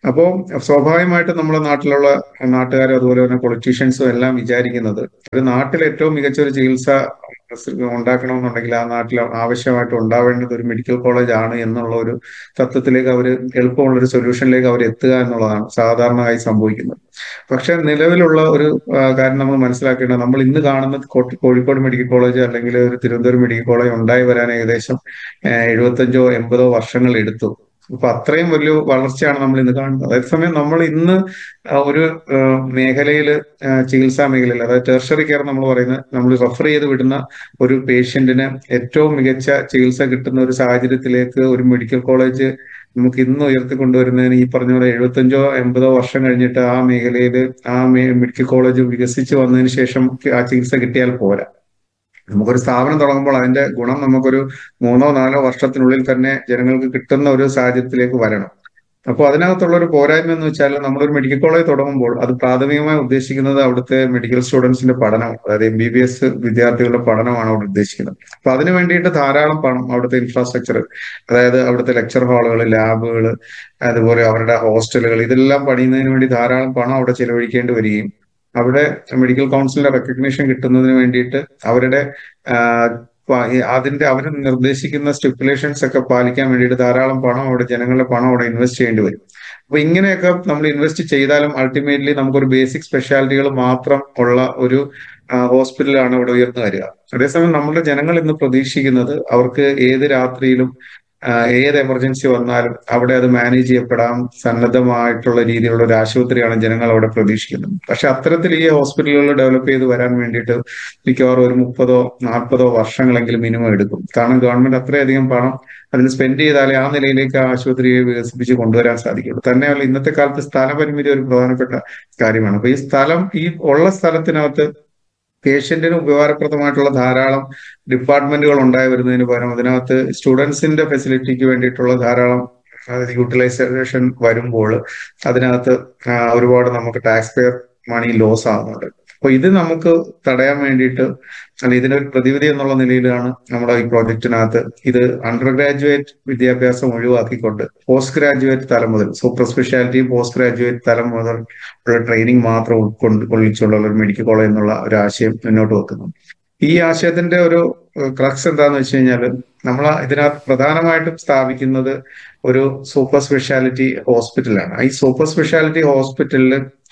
അപ്പോൾ സ്വാഭാവികമായിട്ടും നമ്മുടെ നാട്ടിലുള്ള നാട്ടുകാരും അതുപോലെ തന്നെ പൊളിറ്റീഷ്യൻസും എല്ലാം വിചാരിക്കുന്നത് ഒരു നാട്ടിൽ ഏറ്റവും മികച്ച ഒരു ചികിത്സ ഉണ്ടാക്കണമെന്നുണ്ടെങ്കിൽ ആ നാട്ടിൽ ആവശ്യമായിട്ട് ഉണ്ടാവേണ്ടത് ഒരു മെഡിക്കൽ കോളേജ് ആണ് എന്നുള്ള ഒരു തത്വത്തിലേക്ക് അവർ എളുപ്പമുള്ള ഒരു സൊല്യൂഷനിലേക്ക് അവർ എത്തുക എന്നുള്ളതാണ് സാധാരണയായി സംഭവിക്കുന്നത്. പക്ഷെ നിലവിലുള്ള ഒരു ആ, കാര്യം നമ്മൾ മനസ്സിലാക്കേണ്ടത് നമ്മൾ ഇന്ന് കാണുന്ന കോ- കോഴിക്കോട് മെഡിക്കൽ കോളേജ് അല്ലെങ്കിൽ ഒരു തിരുവനന്തപുരം മെഡിക്കൽ കോളേജ് ഉണ്ടായി വരാൻ ഏകദേശം ഏഹ്, എഴുപത്തഞ്ചോ എൺപതോ വർഷങ്ങൾ എടുത്തു. അപ്പൊ അത്രയും വലിയ വളർച്ചയാണ് നമ്മൾ ഇന്ന് കാണുന്നത്. അതേസമയം നമ്മൾ ഇന്ന് ആ, ഒരു മേഖലയിൽ ചികിത്സാ മേഖലയിൽ അതായത് ടെർഷറി കെയർ നമ്മൾ പറയുന്നത് നമ്മൾ റെഫർ ചെയ്ത് വിടുന്ന ഒരു പേഷ്യന്റിന് ഏറ്റവും മികച്ച ചികിത്സ കിട്ടുന്ന ഒരു സാഹചര്യത്തിലേക്ക് ഒരു മെഡിക്കൽ കോളേജ് നമുക്ക് ഇന്ന് ഉയർത്തിക്കൊണ്ടുവരുന്നതിന് ഈ പറഞ്ഞ പോലെ എഴുപത്തഞ്ചോ എൺപതോ വർഷം കഴിഞ്ഞിട്ട് ആ മേഖലയിൽ ആ മെഡിക്കൽ കോളേജ് വികസിച്ച് വന്നതിന് ശേഷം ആ ചികിത്സ കിട്ടിയാൽ പോരാ. നമുക്കൊരു സ്ഥാപനം തുടങ്ങുമ്പോൾ അതിന്റെ ഗുണം നമുക്കൊരു മൂന്നോ നാലോ വർഷത്തിനുള്ളിൽ തന്നെ ജനങ്ങൾക്ക് കിട്ടുന്ന ഒരു സാഹചര്യത്തിലേക്ക് വരണം. അപ്പോൾ അതിനകത്തുള്ള ഒരു പോരായ്മ എന്ന് വെച്ചാൽ നമ്മളൊരു മെഡിക്കൽ കോളേജ് തുടങ്ങുമ്പോൾ അത് പ്രാഥമികമായി ഉദ്ദേശിക്കുന്നത് അവിടുത്തെ മെഡിക്കൽ സ്റ്റുഡൻസിന്റെ പഠനം, അതായത് എം ബി ബി എസ് വിദ്യാർത്ഥികളുടെ പഠനമാണ് അവിടെ ഉദ്ദേശിക്കുന്നത്. അപ്പൊ അതിന് വേണ്ടിയിട്ട് ധാരാളം പണം അവിടുത്തെ ഇൻഫ്രാസ്ട്രക്ചർ, അതായത് അവിടുത്തെ ലെക്ചർ ഹാളുകൾ, ലാബുകൾ, അതുപോലെ അവരുടെ ഹോസ്റ്റലുകൾ, ഇതെല്ലാം പണിയുന്നതിന് വേണ്ടി ധാരാളം പണം അവിടെ ചെലവഴിക്കേണ്ടി വരികയും അവിടെ മെഡിക്കൽ കൗൺസിലിന്റെ റെക്കഗ്നീഷൻ കിട്ടുന്നതിന് വേണ്ടിയിട്ട് അവരുടെ ആ, പ- ഈ അതിന്റെ അവർ നിർദ്ദേശിക്കുന്ന സ്റ്റിപ്പുലേഷൻസ് ഒക്കെ പാലിക്കാൻ വേണ്ടിയിട്ട് ധാരാളം പണം അവിടെ ജനങ്ങളുടെ പണം അവിടെ ഇൻവെസ്റ്റ് ചെയ്യേണ്ടി വരും. അപ്പൊ ഇങ്ങനെയൊക്കെ നമ്മൾ ഇൻവെസ്റ്റ് ചെയ്താലും അൾട്ടിമേറ്റ്ലി നമുക്കൊരു ബേസിക് സ്പെഷ്യാലിറ്റികൾ മാത്രം ഉള്ള ഒരു ഹോസ്പിറ്റലാണ് ഇവിടെ ഉയർന്നു വരിക. അതേസമയം നമ്മുടെ ജനങ്ങൾ ഇന്ന് പ്രതീക്ഷിക്കുന്നത് അവർക്ക് ഏത് രാത്രിയിലും ആ, ഏത് എമർജൻസി വന്നാലും അവിടെ അത് മാനേജ് ചെയ്യപ്പെടാൻ സന്നദ്ധമായിട്ടുള്ള രീതിയിലുള്ള ഒരു ആശുപത്രിയാണ് ജനങ്ങൾ അവിടെ പ്രതീക്ഷിക്കുന്നത്. പക്ഷെ അത്തരത്തിൽ ഈ ഹോസ്പിറ്റലുകൾ ഡെവലപ്പ് ചെയ്ത് വരാൻ വേണ്ടിയിട്ട് മിക്കവാറും ഒരു മുപ്പതോ നാൽപ്പതോ വർഷങ്ങളെങ്കിലും മിനിമം എടുക്കും. കാരണം ഗവൺമെന്റ് അത്രയധികം പണം അതിന് സ്പെൻഡ് ചെയ്താലേ ആ നിലയിലേക്ക് ആ ആശുപത്രിയെ വികസിപ്പിച്ച് കൊണ്ടുവരാൻ സാധിക്കുള്ളൂ. തന്നെയല്ല ഇന്നത്തെ കാലത്ത് സ്ഥലപരിമിതി ഒരു പ്രധാനപ്പെട്ട കാര്യമാണ്. അപ്പൊ ഈ സ്ഥലം ഈ ഉള്ള സ്ഥലത്തിനകത്ത് പേഷ്യന്റിന് ഉപകാരപ്രദമായിട്ടുള്ള ധാരാളം ഡിപ്പാർട്ട്മെന്റുകൾ ഉണ്ടായി വരുന്നതിന് പകരം അതിനകത്ത് സ്റ്റുഡൻസിന്റെ ഫെസിലിറ്റിക്ക് വേണ്ടിയിട്ടുള്ള ധാരാളം യൂട്ടിലൈസേഷൻ വരുമ്പോൾ അതിനകത്ത് ആ, ഒരുപാട് നമുക്ക് ടാക്സ് പെയർ മണി ലോസ് ആകുന്നുണ്ട്. അപ്പൊ ഇത് നമുക്ക് തടയാൻ വേണ്ടിയിട്ട് അല്ല ഇതിനൊരു പ്രതിവിധി എന്നുള്ള നിലയിലാണ് നമ്മുടെ ഈ പ്രോജക്റ്റിനകത്ത് ഇത് അണ്ടർ ഗ്രാജുവേറ്റ് വിദ്യാഭ്യാസം ഒഴിവാക്കിക്കൊണ്ട് പോസ്റ്റ് ഗ്രാജുവേറ്റ് തലം മുതൽ സൂപ്പർ സ്പെഷ്യാലിറ്റി പോസ്റ്റ് ഗ്രാജുവേറ്റ് തലം മുതൽ ഉള്ള ട്രെയിനിങ് മാത്രം ഉൾക്കൊണ്ട് കൊള്ളിച്ചുള്ള ഒരു മെഡിക്കൽ കോളേജ് എന്നുള്ള ഒരു ആശയം മുന്നോട്ട് വെക്കുന്നു. ഈ ആശയത്തിന്റെ ഒരു ക്രക്സ് എന്താന്ന് വെച്ച് കഴിഞ്ഞാൽ നമ്മൾ ഇതിനകത്ത് പ്രധാനമായിട്ടും സ്ഥാപിക്കുന്നത് ഒരു സൂപ്പർ സ്പെഷ്യാലിറ്റി ഹോസ്പിറ്റലാണ്. ഈ സൂപ്പർ സ്പെഷ്യാലിറ്റി ഹോസ്പിറ്റലിൽ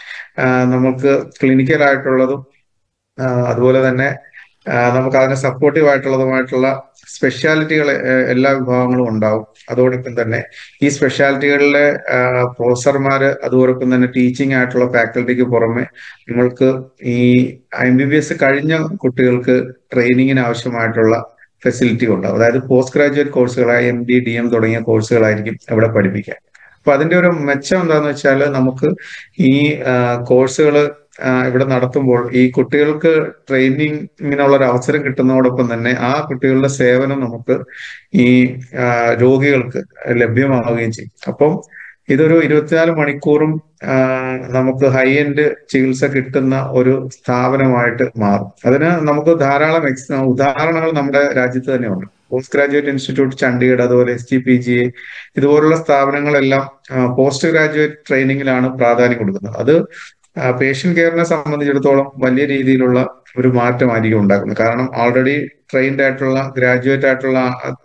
നമുക്ക് ക്ലിനിക്കൽ ആയിട്ടുള്ളതും ആ, അതുപോലെ തന്നെ ആ, നമുക്ക് അതിന് സപ്പോർട്ടീവ് ആയിട്ടുള്ളതുമായിട്ടുള്ള സ്പെഷ്യാലിറ്റികൾ എല്ലാ വിഭാഗങ്ങളും ഉണ്ടാവും. അതോടൊപ്പം തന്നെ ഈ സ്പെഷ്യാലിറ്റികളിലെ പ്രൊഫസർമാര് അതോടൊപ്പം തന്നെ ടീച്ചിങ് ആയിട്ടുള്ള ഫാക്കൽറ്റിക്ക് പുറമെ നിങ്ങൾക്ക് ഈ എം ബി ബി എസ് കഴിഞ്ഞ കുട്ടികൾക്ക് ട്രെയിനിങ്ങിന് ആവശ്യമായിട്ടുള്ള ഫെസിലിറ്റി ഉണ്ടാവും. അതായത് post graduate കോഴ്സുകളായ M D D M തുടങ്ങിയ കോഴ്സുകളായിരിക്കും അവിടെ പഠിപ്പിക്കാൻ. അപ്പൊ അതിന്റെ ഒരു മെച്ചം എന്താന്ന് വെച്ചാൽ നമുക്ക് ഈ കോഴ്സുകൾ ഇവിടെ നടത്തുമ്പോൾ ഈ കുട്ടികൾക്ക് ട്രെയിനിങ്ങിനുള്ള ഒരു അവസരം കിട്ടുന്നതോടൊപ്പം തന്നെ ആ കുട്ടികളുടെ സേവനം നമുക്ക് ഈ ആ, രോഗികൾക്ക് ലഭ്യമാവുകയും ചെയ്യും. അപ്പം ഇതൊരു ഇരുപത്തിനാല് മണിക്കൂറും ആ, നമുക്ക് ഹൈ എൻഡ് ചികിത്സ കിട്ടുന്ന ഒരു സ്ഥാപനമായിട്ട് മാറും. അതിന് നമുക്ക് ധാരാളം എക്സ് ഉദാഹരണങ്ങൾ നമ്മുടെ രാജ്യത്ത് തന്നെയുണ്ട്. പോസ്റ്റ് ഗ്രാജുവേറ്റ് ഇൻസ്റ്റിറ്റ്യൂട്ട് ചണ്ഡീഗഡ്, അതുപോലെ എസ് ടി പി ജി ഇതുപോലുള്ള സ്ഥാപനങ്ങളെല്ലാം പോസ്റ്റ് ഗ്രാജുവേറ്റ് ട്രെയിനിങ്ങിലാണ് പ്രാധാന്യം കൊടുക്കുന്നത്. അത് പേഷ്യന്റ് കെയറിനെ സംബന്ധിച്ചിടത്തോളം വലിയ രീതിയിലുള്ള ഒരു മാറ്റമായിരിക്കും ഉണ്ടാക്കുന്നത്. കാരണം ഓൾറെഡി ട്രെയിൻഡ് ആയിട്ടുള്ള ഗ്രാജുവേറ്റ് ആയിട്ടുള്ള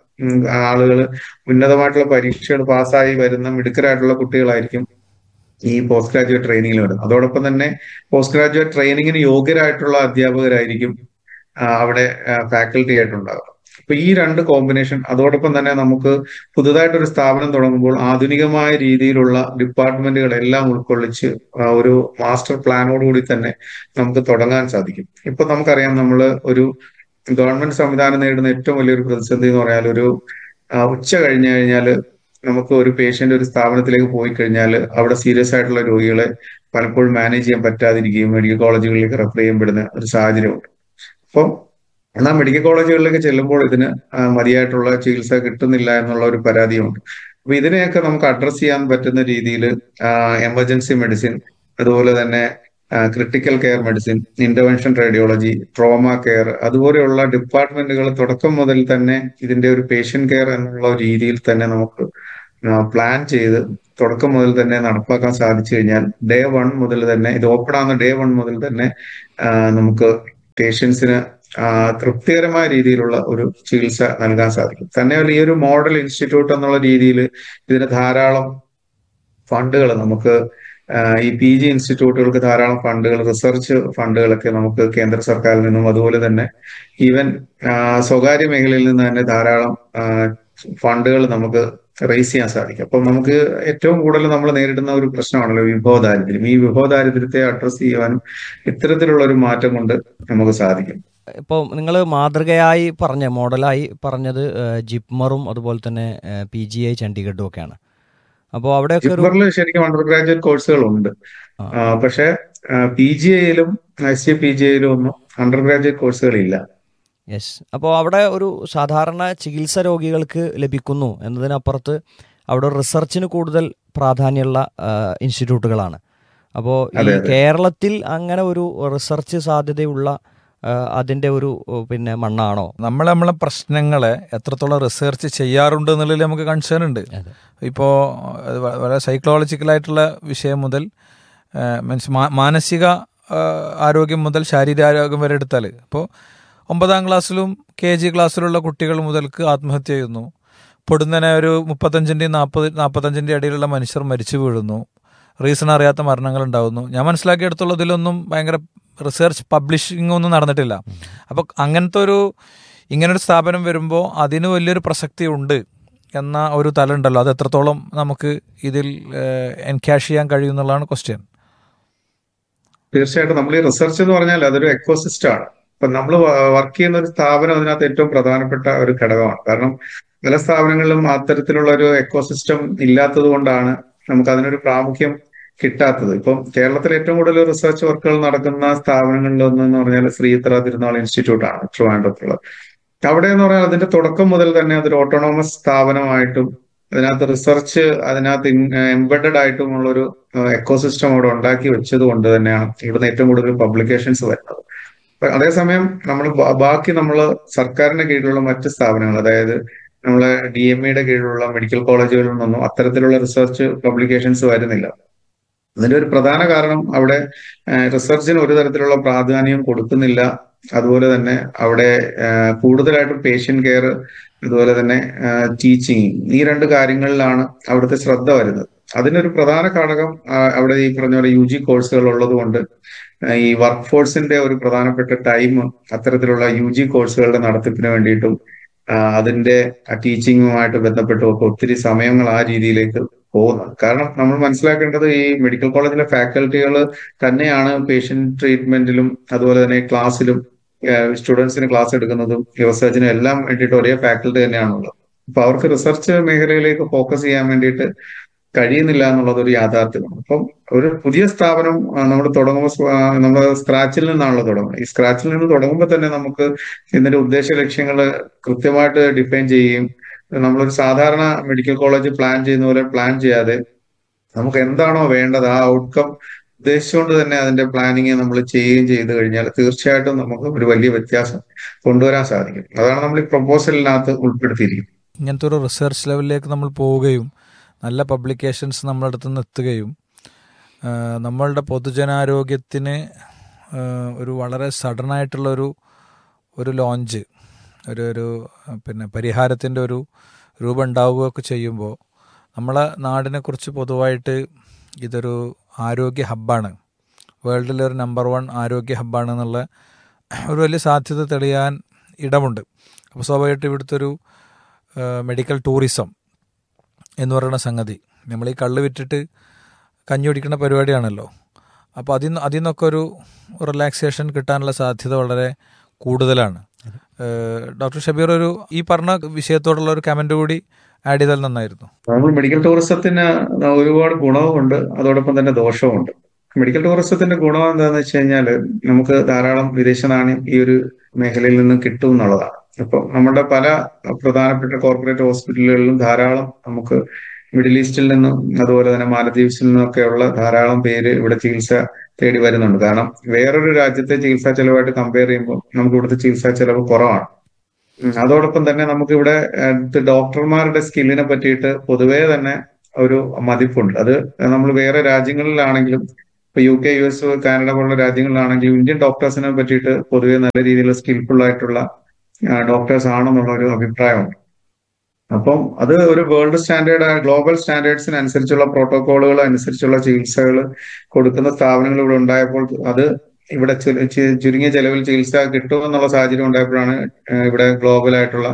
ആളുകൾ ഉന്നതമായിട്ടുള്ള പരീക്ഷകൾ പാസ്സായി വരുന്ന മിടുക്കരായിട്ടുള്ള കുട്ടികളായിരിക്കും ഈ പോസ്റ്റ് ഗ്രാജുവേറ്റ് ട്രെയിനിങ്ങിൽ വരുന്നത്. അതോടൊപ്പം തന്നെ പോസ്റ്റ് ഗ്രാജുവേറ്റ് ട്രെയിനിങ്ങിന് യോഗ്യരായിട്ടുള്ള അധ്യാപകരായിരിക്കും ആ, അവിടെ ഫാക്കൽറ്റി ആയിട്ടുണ്ടാവുക. അപ്പൊ ഈ രണ്ട് കോമ്പിനേഷൻ അതോടൊപ്പം തന്നെ നമുക്ക് പുതുതായിട്ടൊരു സ്ഥാപനം തുടങ്ങുമ്പോൾ ആധുനികമായ രീതിയിലുള്ള ഡിപ്പാർട്ട്മെന്റുകളെല്ലാം ഉൾക്കൊള്ളിച്ച് ആ, ഒരു മാസ്റ്റർ പ്ലാനോടുകൂടി തന്നെ നമുക്ക് തുടങ്ങാൻ സാധിക്കും. ഇപ്പൊ നമുക്കറിയാം നമ്മൾ ഒരു ഗവൺമെന്റ് സംവിധാനം നേരിടുന്ന ഏറ്റവും വലിയൊരു പ്രതിസന്ധി എന്ന് പറഞ്ഞാൽ ഒരു ആ, ഉച്ച കഴിഞ്ഞു കഴിഞ്ഞാൽ നമുക്ക് ഒരു പേഷ്യന്റ് ഒരു സ്ഥാപനത്തിലേക്ക് പോയി കഴിഞ്ഞാൽ അവിടെ സീരിയസ് ആയിട്ടുള്ള രോഗികളെ പലപ്പോഴും മാനേജ് ചെയ്യാൻ പറ്റാതിരിക്കുകയും മെഡിക്കൽ കോളേജുകളിലേക്ക് റെഫർ ചെയ്യപ്പെടുന്ന ഒരു സാഹചര്യമുണ്ട്. അപ്പോൾ എന്നാൽ മെഡിക്കൽ കോളേജുകളിലേക്ക് ചെല്ലുമ്പോൾ ഇതിന് ആ, മതിയായിട്ടുള്ള ചികിത്സ കിട്ടുന്നില്ല എന്നുള്ള ഒരു പരാതിയുണ്ട്. അപ്പൊ ഇതിനെയൊക്കെ നമുക്ക് അഡ്രസ് ചെയ്യാൻ പറ്റുന്ന രീതിയിൽ എമർജൻസി മെഡിസിൻ, അതുപോലെ തന്നെ critical care medicine, intervention radiology, trauma care, അതുപോലെയുള്ള ഡിപ്പാർട്ട്മെന്റുകൾ തുടക്കം മുതൽ തന്നെ ഇതിന്റെ ഒരു പേഷ്യന്റ് കെയർ എന്നുള്ള രീതിയിൽ തന്നെ നമുക്ക് പ്ലാൻ ചെയ്ത് തുടക്കം മുതൽ തന്നെ നടപ്പാക്കാൻ സാധിച്ചു കഴിഞ്ഞാൽ ഡേ വൺ മുതൽ തന്നെ ഇത് ഓപ്പൺ ആവുന്ന ഡേ വൺ മുതൽ തന്നെ ആ, നമുക്ക് പേഷ്യൻസിന് തൃപ്തികരമായ രീതിയിലുള്ള ഒരു ചികിത്സ നൽകാൻ സാധിക്കും. തന്നെയല്ല ഈ ഒരു മോഡൽ ഇൻസ്റ്റിറ്റ്യൂട്ട് എന്നുള്ള രീതിയിൽ ഇതിന് ധാരാളം ഫണ്ടുകൾ നമുക്ക് ആ, ഈ പി ജി ഇൻസ്റ്റിറ്റ്യൂട്ടുകൾക്ക് ധാരാളം ഫണ്ടുകൾ, റിസർച്ച് ഫണ്ടുകളൊക്കെ നമുക്ക് കേന്ദ്ര സർക്കാരിൽ നിന്നും അതുപോലെ തന്നെ ഈവൻ ആ, സ്വകാര്യ മേഖലയിൽ നിന്ന് തന്നെ ധാരാളം ഫണ്ടുകൾ നമുക്ക് റേസ് ചെയ്യാൻ സാധിക്കും. അപ്പം നമുക്ക് ഏറ്റവും കൂടുതൽ നമ്മൾ നേരിടുന്ന ഒരു പ്രശ്നമാണല്ലോ വിഭവ ദാരിദ്ര്യം. ഈ വിഭവ ദാരിദ്ര്യത്തെ അഡ്രസ് ചെയ്യുവാനും ഇത്തരത്തിലുള്ള ഒരു മാറ്റം കൊണ്ട് നമുക്ക് സാധിക്കും. ഇപ്പോൾ നിങ്ങൾ മാതൃകയായി പറഞ്ഞ മോഡലായി പറഞ്ഞത് ഏഹ്, ജിപ്മറും അതുപോലെ തന്നെ പി ജി ഐ ചണ്ഡീഗഡും ഒക്കെയാണ്. അപ്പോൾ അവിടെയൊക്കെ ഒരു ജിപ്മറിൽ ശരിക്കും അണ്ടർ ഗ്രാജുവേറ്റ് കോഴ്സുകളുണ്ട്, ആ, ആ, പക്ഷേ P G ഐയിലും S C P G ഐയിലും ഒന്നും അണ്ടർ ഗ്രാജുവേറ്റ് കോഴ്സുകളില്ല. യെസ്. അപ്പോൾ അവിടെ ഒരു സാധാരണ ചികിത്സ രോഗികൾക്ക് ലഭിക്കുന്നു എന്നതിനപ്പുറത്ത് അവിടെ ഒരു റിസർച്ചിന് കൂടുതൽ പ്രാധാന്യമുള്ള ആ, ഇൻസ്റ്റിറ്റ്യൂട്ടുകളാണ്. അപ്പോൾ ഈ അതെ അതെ കേരളത്തിൽ അങ്ങനെ ഒരു റിസർച്ച് സാധ്യതയുള്ള ആ, അതിൻ്റെ ഒരു ഓ, പിന്നെ മണ്ണാണോ? നമ്മൾ നമ്മളെ പ്രശ്നങ്ങളെ എത്രത്തോളം റിസർച്ച് ചെയ്യാറുണ്ട് എന്നുള്ളതിൽ നമുക്ക് കൺസേൺ ഉണ്ട്. അതെ. ഇപ്പോൾ വളരെ സൈക്കോളജിക്കലായിട്ടുള്ള വിഷയം മുതൽ മീൻസ് മാനസിക ആ, ആരോഗ്യം മുതൽ ശാരീരിക ആരോഗ്യം വരെ എടുത്താൽ ഇപ്പോൾ ഒമ്പതാം ക്ലാസ്സിലും കെ ജി ക്ലാസ്സിലുള്ള കുട്ടികൾ മുതൽക്ക് ആത്മഹത്യ ചെയ്യുന്നു. പൊടുന്നനെ ഒരു മുപ്പത്തഞ്ചിൻ്റെയും നാൽപ്പത് നാൽപ്പത്തഞ്ചിൻ്റെ ഇടയിലുള്ള മനുഷ്യർ മരിച്ചു വീഴുന്നു. റീസൺ അറിയാത്ത മരണങ്ങൾ ഉണ്ടാകുന്നു. ഞാൻ മനസ്സിലാക്കിയെടുത്തുള്ള ഇതിലൊന്നും ഭയങ്കര റിസർച്ച് പബ്ലിഷിംഗ് ഒന്നും നടന്നിട്ടില്ല. അപ്പോൾ അങ്ങനത്തെ ഒരു ഇങ്ങനൊരു സ്ഥാപനം വരുമ്പോൾ അതിന് വലിയൊരു പ്രസക്തി ഉണ്ട് എന്ന ഒരു തല ഉണ്ടല്ലോ. അത് എത്രത്തോളം നമുക്ക് ഇതിൽ എൻകാഷ് ചെയ്യാൻ കഴിയും എന്നുള്ളതാണ് ക്വസ്റ്റ്യൻ. തീർച്ചയായിട്ടും നമ്മൾ ഈ റിസർച്ച് എന്ന് പറഞ്ഞാൽ അതൊരു എക്കോസിസ്റ്റം ആണ്. ഇപ്പൊ നമ്മൾ വർക്ക് ചെയ്യുന്ന ഒരു സ്ഥാപനം അതിനകത്ത് ഏറ്റവും പ്രധാനപ്പെട്ട ഒരു ഘടകമാണ്. കാരണം പല സ്ഥാപനങ്ങളിലും അത്തരത്തിലുള്ള ഒരു എക്കോസിസ്റ്റം ഇല്ലാത്തത് കൊണ്ടാണ് നമുക്ക് അതിനൊരു പ്രാമുഖ്യം കിട്ടാത്തത്. ഇപ്പം കേരളത്തിൽ ഏറ്റവും കൂടുതൽ റിസർച്ച് വർക്കുകൾ നടക്കുന്ന സ്ഥാപനങ്ങളിലൊന്നെന്ന് പറഞ്ഞാൽ ശ്രീത്ര തിരുനാൾ ഇൻസ്റ്റിറ്റ്യൂട്ട് ആണ് ട്രിവാൻഡ്രത്തുള്ളത്. അവിടെ എന്ന് പറഞ്ഞാൽ അതിന്റെ തുടക്കം മുതൽ തന്നെ അതൊരു ഓട്ടോണോമസ് സ്ഥാപനമായിട്ടും അതിനകത്ത് റിസർച്ച് അതിനകത്ത് എംബഡഡ് ആയിട്ടുമുള്ള ഒരു എക്കോസിസ്റ്റം അവിടെ ഉണ്ടാക്കി വെച്ചത് കൊണ്ട് തന്നെയാണ് ഇവിടുന്ന് ഏറ്റവും കൂടുതൽ പബ്ലിക്കേഷൻസ് വരുന്നത്. അപ്പൊ അതേസമയം നമ്മൾ ബാക്കി നമ്മൾ സർക്കാരിന്റെ കീഴിലുള്ള മറ്റ് സ്ഥാപനങ്ങൾ, അതായത് നമ്മളെ ഡി എം ഇയുടെ കീഴിലുള്ള മെഡിക്കൽ കോളേജുകളിൽ നിന്നൊന്നും അത്തരത്തിലുള്ള റിസർച്ച് പബ്ലിക്കേഷൻസ് വരുന്നില്ല. അതിന്റെ ഒരു പ്രധാന കാരണം അവിടെ റിസർച്ചിന് ഒരു തരത്തിലുള്ള പ്രാധാന്യം കൊടുക്കുന്നില്ല. അതുപോലെ തന്നെ അവിടെ കൂടുതലായിട്ടും പേഷ്യന്റ് കെയർ അതുപോലെ തന്നെ ടീച്ചിങ് ഈ രണ്ട് കാര്യങ്ങളിലാണ് അവിടുത്തെ ശ്രദ്ധ വരുന്നത്. അതിനൊരു പ്രധാന ഘടകം അവിടെ ഈ പറഞ്ഞ പോലെ യു ജി കോഴ്സുകൾ ഉള്ളത് കൊണ്ട് ഈ വർക്ക് ഫോഴ്സിന്റെ ഒരു പ്രധാനപ്പെട്ട ടൈം അത്തരത്തിലുള്ള യു ജി കോഴ്സുകളുടെ നടത്തിപ്പിന് വേണ്ടിയിട്ടും അതിന്റെ ടീച്ചിങ്ങുമായിട്ട് ബന്ധപ്പെട്ടും ഒക്കെ ഒത്തിരി സമയങ്ങൾ ആ രീതിയിലേക്ക് പോകുന്നത്. കാരണം നമ്മൾ മനസ്സിലാക്കേണ്ടത് ഈ മെഡിക്കൽ കോളേജിലെ ഫാക്കൽറ്റികൾ തന്നെയാണ് പേഷ്യന്റ് ട്രീറ്റ്മെന്റിലും അതുപോലെ തന്നെ ക്ലാസ്സിലും സ്റ്റുഡൻസിന് ക്ലാസ് എടുക്കുന്നതും റിസർച്ചിനും എല്ലാം വേണ്ടിയിട്ട് ഒരേ ഫാക്കൽറ്റി തന്നെയാണുള്ളത്. അപ്പൊ അവർക്ക് റിസർച്ച് മേഖലയിലേക്ക് ഫോക്കസ് ചെയ്യാൻ വേണ്ടിയിട്ട് കഴിയുന്നില്ല എന്നുള്ളത് ഒരു യാഥാർത്ഥ്യമാണ്. അപ്പം ഒരു പുതിയ സ്ഥാപനം നമ്മൾ തുടങ്ങുമ്പോൾ നമ്മൾ സ്ക്രാച്ചിൽ നിന്നാണല്ലോ തുടങ്ങുന്നത്. ഈ സ്ക്രാച്ചിൽ നിന്ന് തുടങ്ങുമ്പോൾ തന്നെ നമുക്ക് ഇതിന്റെ ഉദ്ദേശ ലക്ഷ്യങ്ങൾ കൃത്യമായിട്ട് ഡിഫൈൻ ചെയ്യുകയും നമ്മളൊരു സാധാരണ മെഡിക്കൽ കോളേജ് പ്ലാൻ ചെയ്യുന്ന പോലെ പ്ലാൻ ചെയ്യാതെ നമുക്ക് എന്താണോ വേണ്ടത് ആ ഔട്ട്കം ഉദ്ദേശിച്ചുകൊണ്ട് തന്നെ അതിന്റെ പ്ലാനിങ് നമ്മൾ ചെയ്യുകയും ചെയ്തു കഴിഞ്ഞാൽ തീർച്ചയായിട്ടും നമുക്ക് ഒരു വലിയ വ്യത്യാസം കൊണ്ടുവരാൻ സാധിക്കും. അതാണ് നമ്മൾ ഈ പ്രൊപ്പോസലിനകത്ത് ഉൾപ്പെടുത്തിയിരിക്കുന്നത്. ഇങ്ങനത്തെ ഒരു റിസർച്ച് ലെവലിലേക്ക് നമ്മൾ പോവുകയും നല്ല പബ്ലിക്കേഷൻസ് നമ്മുടെ അടുത്ത് നിന്ന് എത്തുകയും നമ്മളുടെ പൊതുജനാരോഗ്യത്തിന് ഒരു വളരെ സഡനായിട്ടുള്ളൊരു ഒരു ലോഞ്ച് ഒരു ഒരു പിന്നെ പരിഹാരത്തിൻ്റെ ഒരു രൂപം ഉണ്ടാവുകയൊക്കെ ചെയ്യുമ്പോൾ നമ്മളെ നാടിനെക്കുറിച്ച് പൊതുവായിട്ട് ഇതൊരു ആരോഗ്യ ഹബ്ബാണ്, വേൾഡിലെ ഒരു നമ്പർ വൺ ആരോഗ്യ ഹബ്ബാണ് എന്നുള്ള ഒരു വലിയ സാധ്യത തെളിയാൻ ഇടമുണ്ട്. അപ്പോൾ സ്വാഭാവികമായിട്ട് ഇവിടുത്തെ ഒരു മെഡിക്കൽ ടൂറിസം എന്ന് പറയുന്ന സംഗതി നമ്മൾ ഈ കള്ള് വിറ്റിട്ട് കഞ്ഞി കുടിക്കുന്ന പരിപാടിയാണല്ലോ. അപ്പോൾ അതിൽ നിന്ന് അതിൽ നിന്നൊക്കെ ഒരു റിലാക്സേഷൻ കിട്ടാനുള്ള സാധ്യത വളരെ കൂടുതലാണ്. ഡോക്ടർ ഷബീർ ഒരു ഈ പറഞ്ഞ വിഷയത്തോടുള്ള ഒരു കമന്റ് കൂടി ആഡ് ചെയ്താൽ നന്നായിരുന്നു. നമ്മൾ മെഡിക്കൽ ടൂറിസത്തിന് ഒരുപാട് ഗുണവുമുണ്ട്, അതോടൊപ്പം തന്നെ ദോഷവുമുണ്ട്. മെഡിക്കൽ ടൂറിസത്തിന്റെ ഗുണം എന്താണെന്ന് വെച്ച് കഴിഞ്ഞാൽ നമുക്ക് ധാരാളം വിദേശ നാണ്യം ഈ ഒരു മേഖലയിൽ നിന്ന് കിട്ടും എന്നുള്ളതാണ്. ഇപ്പം നമ്മുടെ പല പ്രധാനപ്പെട്ട കോർപ്പറേറ്റ് ഹോസ്പിറ്റലുകളിലും ധാരാളം നമുക്ക് മിഡിൽ ഈസ്റ്റിൽ നിന്നും അതുപോലെ തന്നെ മാലദ്വീപ്സിൽ നിന്നൊക്കെയുള്ള ധാരാളം പേര് ഇവിടെ ചികിത്സ തേടി വരുന്നുണ്ട്. കാരണം വേറൊരു രാജ്യത്തെ ചികിത്സാ ചെലവായിട്ട് കമ്പയർ ചെയ്യുമ്പോൾ നമുക്ക് ഇവിടുത്തെ ചികിത്സാ ചെലവ് കുറവാണ്. ഉം, അതോടൊപ്പം തന്നെ നമുക്കിവിടെ ഏഹ്, ഡോക്ടർമാരുടെ സ്കില്ലിനെ പറ്റിയിട്ട് പൊതുവേ തന്നെ ഒരു മതിപ്പുണ്ട്. അത് നമ്മൾ വേറെ രാജ്യങ്ങളിലാണെങ്കിലും ഇപ്പൊ U K, U S, Canada പോലുള്ള രാജ്യങ്ങളിലാണെങ്കിലും ഇന്ത്യൻ ഡോക്ടേഴ്സിനെ പറ്റിയിട്ട് പൊതുവെ നല്ല രീതിയിൽ സ്കിൽഫുൾ ആയിട്ടുള്ള ഡോക്ടേഴ്സ് ആണെന്നുള്ള ഒരു അഭിപ്രായമുണ്ട്. അപ്പം അത് ഒരു വേൾഡ് സ്റ്റാൻഡേർഡ്, ഗ്ലോബൽ സ്റ്റാൻഡേർഡ്സിനനുസരിച്ചുള്ള പ്രോട്ടോകോളുകൾ അനുസരിച്ചുള്ള ചികിത്സകൾ കൊടുക്കുന്ന സ്ഥാപനങ്ങൾ ഇവിടെ ഉണ്ടായപ്പോൾ അത് ഇവിടെ ചു- ചു- ചുരുങ്ങിയ ചെലവിൽ ചികിത്സ കിട്ടുമെന്നുള്ള സാഹചര്യം ഉണ്ടായപ്പോഴാണ് ഏഹ്, ഇവിടെ ഗ്ലോബൽ ആയിട്ടുള്ള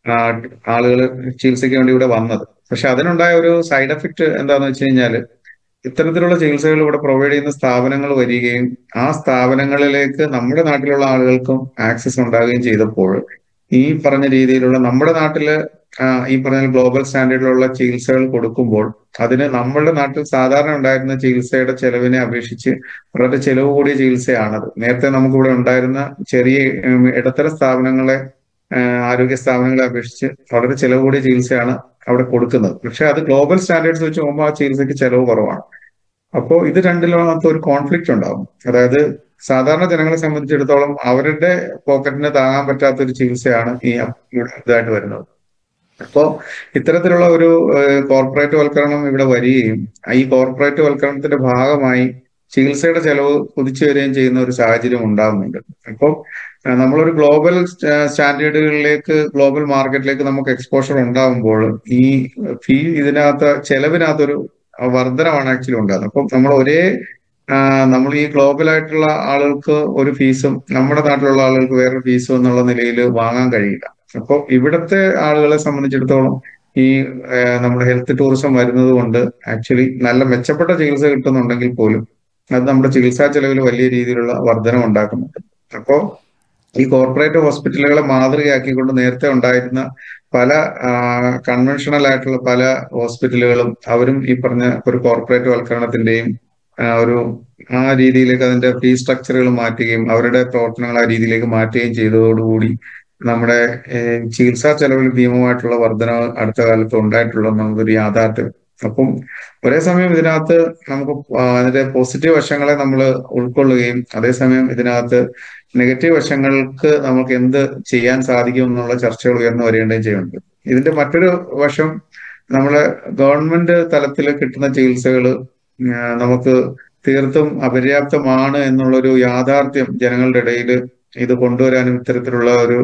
ആളുകൾ ചികിത്സയ്ക്ക് വേണ്ടി ഇവിടെ വന്നത്. പക്ഷെ അതിനുണ്ടായ ഒരു സൈഡ് എഫക്ട് എന്താന്ന് വെച്ച് കഴിഞ്ഞാല് ഇത്തരത്തിലുള്ള ചികിത്സകൾ ഇവിടെ പ്രൊവൈഡ് ചെയ്യുന്ന സ്ഥാപനങ്ങൾ വരികയും ആ സ്ഥാപനങ്ങളിലേക്ക് നമ്മുടെ നാട്ടിലുള്ള ആളുകൾക്കും ആക്സസ് ഉണ്ടാവുകയും ചെയ്തപ്പോൾ ഈ പറഞ്ഞ രീതിയിലുള്ള നമ്മുടെ നാട്ടില് ആ, ഈ പറഞ്ഞ ഗ്ലോബൽ സ്റ്റാൻഡേർഡിലുള്ള ചികിത്സകൾ കൊടുക്കുമ്പോൾ അതിന് നമ്മളുടെ നാട്ടിൽ സാധാരണ ഉണ്ടായിരുന്ന ചികിത്സയുടെ ചെലവിനെ അപേക്ഷിച്ച് വളരെ ചെലവ് കൂടിയ ചികിത്സയാണത്. നേരത്തെ നമുക്കിവിടെ ഉണ്ടായിരുന്ന ചെറിയ ഉം, ഇടത്തരം സ്ഥാപനങ്ങളെ ആ, ആരോഗ്യ സ്ഥാപനങ്ങളെ അപേക്ഷിച്ച് വളരെ ചെലവ് കൂടിയ ചികിത്സയാണ് അവിടെ കൊടുക്കുന്നത്. പക്ഷെ അത് ഗ്ലോബൽ സ്റ്റാൻഡേർഡ്സ് വെച്ച് നോക്കുമ്പോൾ ആ ചികിത്സയ്ക്ക് ചെലവ് കുറവാണ്. അപ്പോൾ ഇത് രണ്ടിനകത്ത് ഒരു കോൺഫ്ലിക്റ്റ് ഉണ്ടാവും. അതായത് സാധാരണ ജനങ്ങളെ സംബന്ധിച്ചിടത്തോളം അവരുടെ പോക്കറ്റിന് താങ്ങാൻ പറ്റാത്ത ഒരു ചികിത്സയാണ് ഈ ഇവിടെ ഇതായിട്ട് വരുന്നത്. അപ്പോ ഇത്തരത്തിലുള്ള ഒരു കോർപ്പറേറ്റ് വൽക്കരണം ഇവിടെ വരികയും ഈ കോർപ്പറേറ്റ് വൽക്കരണത്തിന്റെ ഭാഗമായി ചികിത്സയുടെ ചെലവ് കുതിച്ചു വരികയും ചെയ്യുന്ന ഒരു സാഹചര്യം ഉണ്ടാകുന്നുണ്ട്. അപ്പോൾ ഏഹ് നമ്മളൊരു ഗ്ലോബൽ സ്റ്റാൻഡേർഡുകളിലേക്ക്, ഗ്ലോബൽ മാർക്കറ്റിലേക്ക് നമുക്ക് എക്സ്പോഷർ ഉണ്ടാകുമ്പോൾ ഈ ഫീ ഇതിനകത്ത് ചെലവിനകത്തൊരു വർധനമാണ് ആക്ച്വലി ഉണ്ടാകുന്നത്. അപ്പം നമ്മൾ ഒരേ ആഹ് നമ്മൾ ഈ ഗ്ലോബൽ ആയിട്ടുള്ള ആളുകൾക്ക് ഒരു ഫീസും നമ്മുടെ നാട്ടിലുള്ള ആളുകൾക്ക് വേറൊരു ഫീസും എന്നുള്ള നിലയിൽ വാങ്ങാൻ കഴിയില്ല. അപ്പോൾ ഇവിടുത്തെ ആളുകളെ സംബന്ധിച്ചിടത്തോളം ഈ ആഹ് നമ്മുടെ ഹെൽത്ത് ടൂറിസം വരുന്നത് കൊണ്ട് ആക്ച്വലി നല്ല മെച്ചപ്പെട്ട ചികിത്സ കിട്ടുന്നുണ്ടെങ്കിൽ പോലും അത് നമ്മുടെ ചികിത്സാ ചെലവിൽ വലിയ രീതിയിലുള്ള വർധനം ഉണ്ടാക്കുന്നുണ്ട്. അപ്പോൾ ഈ കോർപ്പറേറ്റ് ഹോസ്പിറ്റലുകളെ മാതൃകയാക്കിക്കൊണ്ട് നേരത്തെ ഉണ്ടായിരുന്ന പല കൺവെൻഷണൽ ആയിട്ടുള്ള പല ഹോസ്പിറ്റലുകളും അവരും ഈ പറഞ്ഞ ഒരു കോർപ്പറേറ്റ് വൽക്കരണത്തിന്റെയും ആ, ഒരു ആ രീതിയിലേക്ക് അതിന്റെ ഫീ സ്ട്രക്ചറുകൾ മാറ്റുകയും അവരുടെ പ്രവർത്തനങ്ങൾ ആ രീതിയിലേക്ക് മാറ്റുകയും ചെയ്തതോടുകൂടി നമ്മുടെ ഏഹ്, ചികിത്സാ ചെലവിൽ ഭീമമായിട്ടുള്ള വർധന അടുത്ത കാലത്ത് ഉണ്ടായിട്ടുള്ള നമുക്കൊരു യാഥാർത്ഥ്യം. അപ്പം ഒരേ സമയം ഇതിനകത്ത് നമുക്ക് ആ, അതിന്റെ പോസിറ്റീവ് വശങ്ങളെ നമ്മൾ ഉൾക്കൊള്ളുകയും അതേസമയം ഇതിനകത്ത് നെഗറ്റീവ് വശങ്ങൾക്ക് നമുക്ക് എന്ത് ചെയ്യാൻ സാധിക്കും എന്നുള്ള ചർച്ചകൾ ഉയർന്നു വരേണ്ടതും ചെയ്യുന്നുണ്ട്. ഇതിന്റെ മറ്റൊരു വശം നമ്മളെ ഗവൺമെന്റ് തലത്തിൽ കിട്ടുന്ന ചികിത്സകൾ നമുക്ക് തീർത്തും അപര്യാപ്തമാണ് എന്നുള്ളൊരു യാഥാർത്ഥ്യം ജനങ്ങളുടെ ഇടയിൽ ഇത് കൊണ്ടുവരാനും ഇത്തരത്തിലുള്ള ഒരു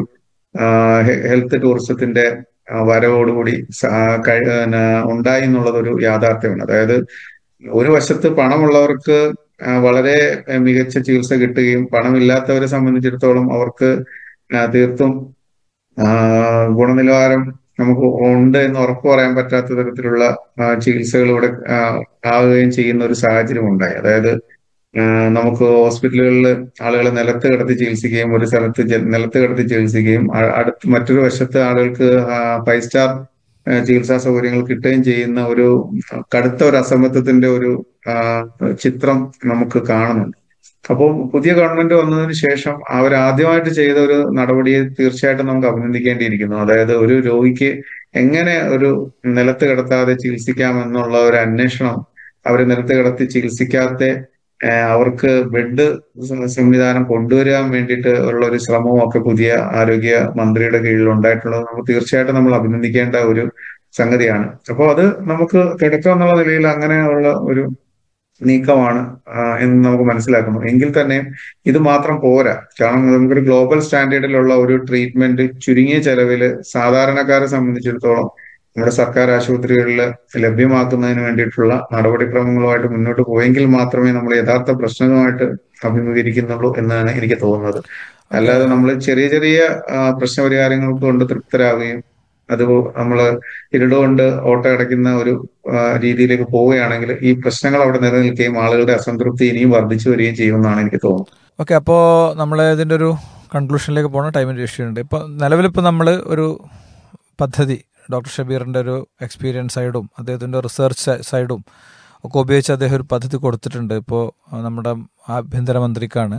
ഹെൽത്ത് ടൂറിസത്തിന്റെ ആ, വരവോടുകൂടി സ- ആ, കഴി- പിന്നെ ഉണ്ടായി എന്നുള്ളത് ഒരു യാഥാർത്ഥ്യമാണ്. അതായത് ഒരു വശത്ത് പണമുള്ളവർക്ക് ആ, വളരെ ആ, മികച്ച ചികിത്സ കിട്ടുകയും പണമില്ലാത്തവരെ സംബന്ധിച്ചിടത്തോളം അവർക്ക് ആ, തീർത്തും ആ, ഗുണനിലവാരം നമുക്ക് ഉണ്ട് എന്ന് ഉറപ്പ് പറയാൻ പറ്റാത്ത തരത്തിലുള്ള ആ, ചികിത്സകൾ ഇവിടെ ആ, ആവുകയും ചെയ്യുന്ന ഒരു സാഹചര്യം ഉണ്ടായി. അതായത് ആ, നമുക്ക് ഹോസ്പിറ്റലുകളിൽ ആളുകളെ നിലത്ത് കിടത്തി ചികിത്സിക്കുകയും ഒരു സ്ഥലത്ത് ജ- നിലത്ത് കിടത്തി ചികിത്സിക്കുകയും അ- അടുത്ത് മറ്റൊരു വശത്ത് ആളുകൾക്ക് ഫൈവ് സ്റ്റാർ ചികിത്സാ സൗകര്യങ്ങൾ കിട്ടുകയും ചെയ്യുന്ന ഒരു കടുത്ത ഒരു അസമത്വത്തിന്റെ ഒരു ആ, ചിത്രം നമുക്ക് കാണുന്നുണ്ട്. അപ്പോൾ പുതിയ ഗവൺമെന്റ് വന്നതിന് ശേഷം അവർ ആദ്യമായിട്ട് ചെയ്ത ഒരു നടപടിയെ തീർച്ചയായിട്ടും നമുക്ക് അഭിനന്ദിക്കേണ്ടിയിരിക്കുന്നു. അതായത് ഒരു രോഗിക്ക് എങ്ങനെ ഒരു നിലത്ത് കിടത്താതെ ചികിത്സിക്കാം എന്നുള്ള ഒരു അന്വേഷണം, അവരെ നിലത്ത് കിടത്തി ചികിത്സിക്കാത്ത ഏഹ് അവർക്ക് ബെഡ് സംവിധാനം കൊണ്ടുവരാൻ വേണ്ടിയിട്ട് ഉള്ള ഒരു ശ്രമവും ഒക്കെ പുതിയ ആരോഗ്യ മന്ത്രിയുടെ കീഴിൽ ഉണ്ടായിട്ടുള്ളത് നമുക്ക് തീർച്ചയായിട്ടും നമ്മൾ അഭിനന്ദിക്കേണ്ട ഒരു സംഗതിയാണ്. അപ്പോൾ അത് നമുക്ക് തുടക്കം എന്നുള്ള നിലയിൽ അങ്ങനെയുള്ള ഒരു നീക്കമാണ് ആ, എന്ന് നമുക്ക് മനസ്സിലാക്കുന്നു. എങ്കിൽ തന്നെ ഇത് മാത്രം പോരാ. കാരണം നമുക്കൊരു ഗ്ലോബൽ സ്റ്റാൻഡേർഡിലുള്ള ഒരു ട്രീറ്റ്മെന്റ് ചുരുങ്ങിയ ചെലവില് സാധാരണക്കാരെ സംബന്ധിച്ചിടത്തോളം നമ്മുടെ സർക്കാർ ആശുപത്രികളിൽ ലഭ്യമാക്കുന്നതിന് വേണ്ടിയിട്ടുള്ള നടപടിക്രമങ്ങളുമായിട്ട് മുന്നോട്ട് പോയെങ്കിൽ മാത്രമേ നമ്മൾ യഥാർത്ഥ പ്രശ്നങ്ങളുമായിട്ട് അഭിമുഖീകരിക്കുന്നുള്ളൂ എന്നാണ് എനിക്ക് തോന്നുന്നത്. അല്ലാതെ നമ്മൾ ചെറിയ ചെറിയ ആ, പ്രശ്നപരിഹാരങ്ങൾക്ക് കൊണ്ട് തൃപ്തരാകുകയും അത് നമ്മൾ ഇരുടുകൊണ്ട് ഓട്ടം അടയ്ക്കുന്ന ഒരു ആ, രീതിയിലേക്ക് പോവുകയാണെങ്കിൽ ഈ പ്രശ്നങ്ങൾ അവിടെ നിലനിൽക്കുകയും ആളുകളുടെ അസംതൃപ്തി ഇനിയും വർദ്ധിച്ചു വരികയും ചെയ്യുമെന്നാണ് എനിക്ക് തോന്നുന്നത്. ഓക്കെ, അപ്പോൾ നമ്മൾ ഇതിൻ്റെ ഒരു കൺക്ലൂഷനിലേക്ക് പോകണ ടൈമിൻ്റെ ഇഷ്യൂണ്ട്. ഇപ്പോൾ നിലവിലിപ്പോൾ നമ്മൾ ഒരു പദ്ധതി ഡോക്ടർ ഷബീറിൻ്റെ ഒരു എക്സ്പീരിയൻസ് സൈഡും അദ്ദേഹത്തിൻ്റെ റിസർച്ച് സൈഡും ഒക്കെ ഉപയോഗിച്ച് അദ്ദേഹം ഒരു പദ്ധതി കൊടുത്തിട്ടുണ്ട്. ഇപ്പോൾ നമ്മുടെ ആഭ്യന്തരമന്ത്രിക്കാണ്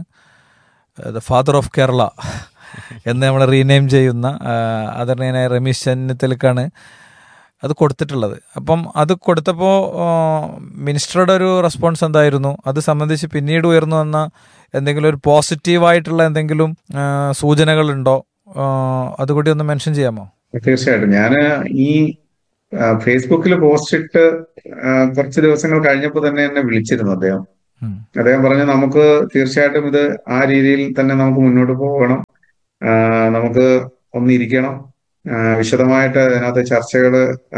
ദ ഫാദർ ഓഫ് കേരള എന്ന് നമ്മൾ റീനെയിം ചെയ്യുന്ന ആദരണീയനായ രമേശ് ചെന്നിത്തലക്കാണ് അത് കൊടുത്തിട്ടുള്ളത്. അപ്പം അത് കൊടുത്തപ്പോൾ മിനിസ്റ്ററുടെ ഒരു റെസ്പോൺസ് എന്തായിരുന്നു, അത് സംബന്ധിച്ച് പിന്നീട് ഉയർന്നു വന്ന എന്തെങ്കിലും ഒരു പോസിറ്റീവായിട്ടുള്ള എന്തെങ്കിലും സൂചനകളുണ്ടോ, അതുകൂടി ഒന്ന് മെൻഷൻ ചെയ്യാമോ? തീർച്ചയായിട്ടും. ഞാൻ ഈ ഫേസ്ബുക്കിൽ പോസ്റ്റ് ഇട്ട് ആ, കുറച്ച് ദിവസങ്ങൾ കഴിഞ്ഞപ്പോൾ തന്നെ എന്നെ വിളിച്ചിരുന്നു അദ്ദേഹം. ഉം. അദ്ദേഹം പറഞ്ഞു നമുക്ക് തീർച്ചയായിട്ടും ഇത് ആ രീതിയിൽ തന്നെ നമുക്ക് മുന്നോട്ട് പോകണം, ആ, നമുക്ക് ഒന്നിരിക്കണം, ആ, വിശദമായിട്ട് അതിനകത്ത് ചർച്ചകൾ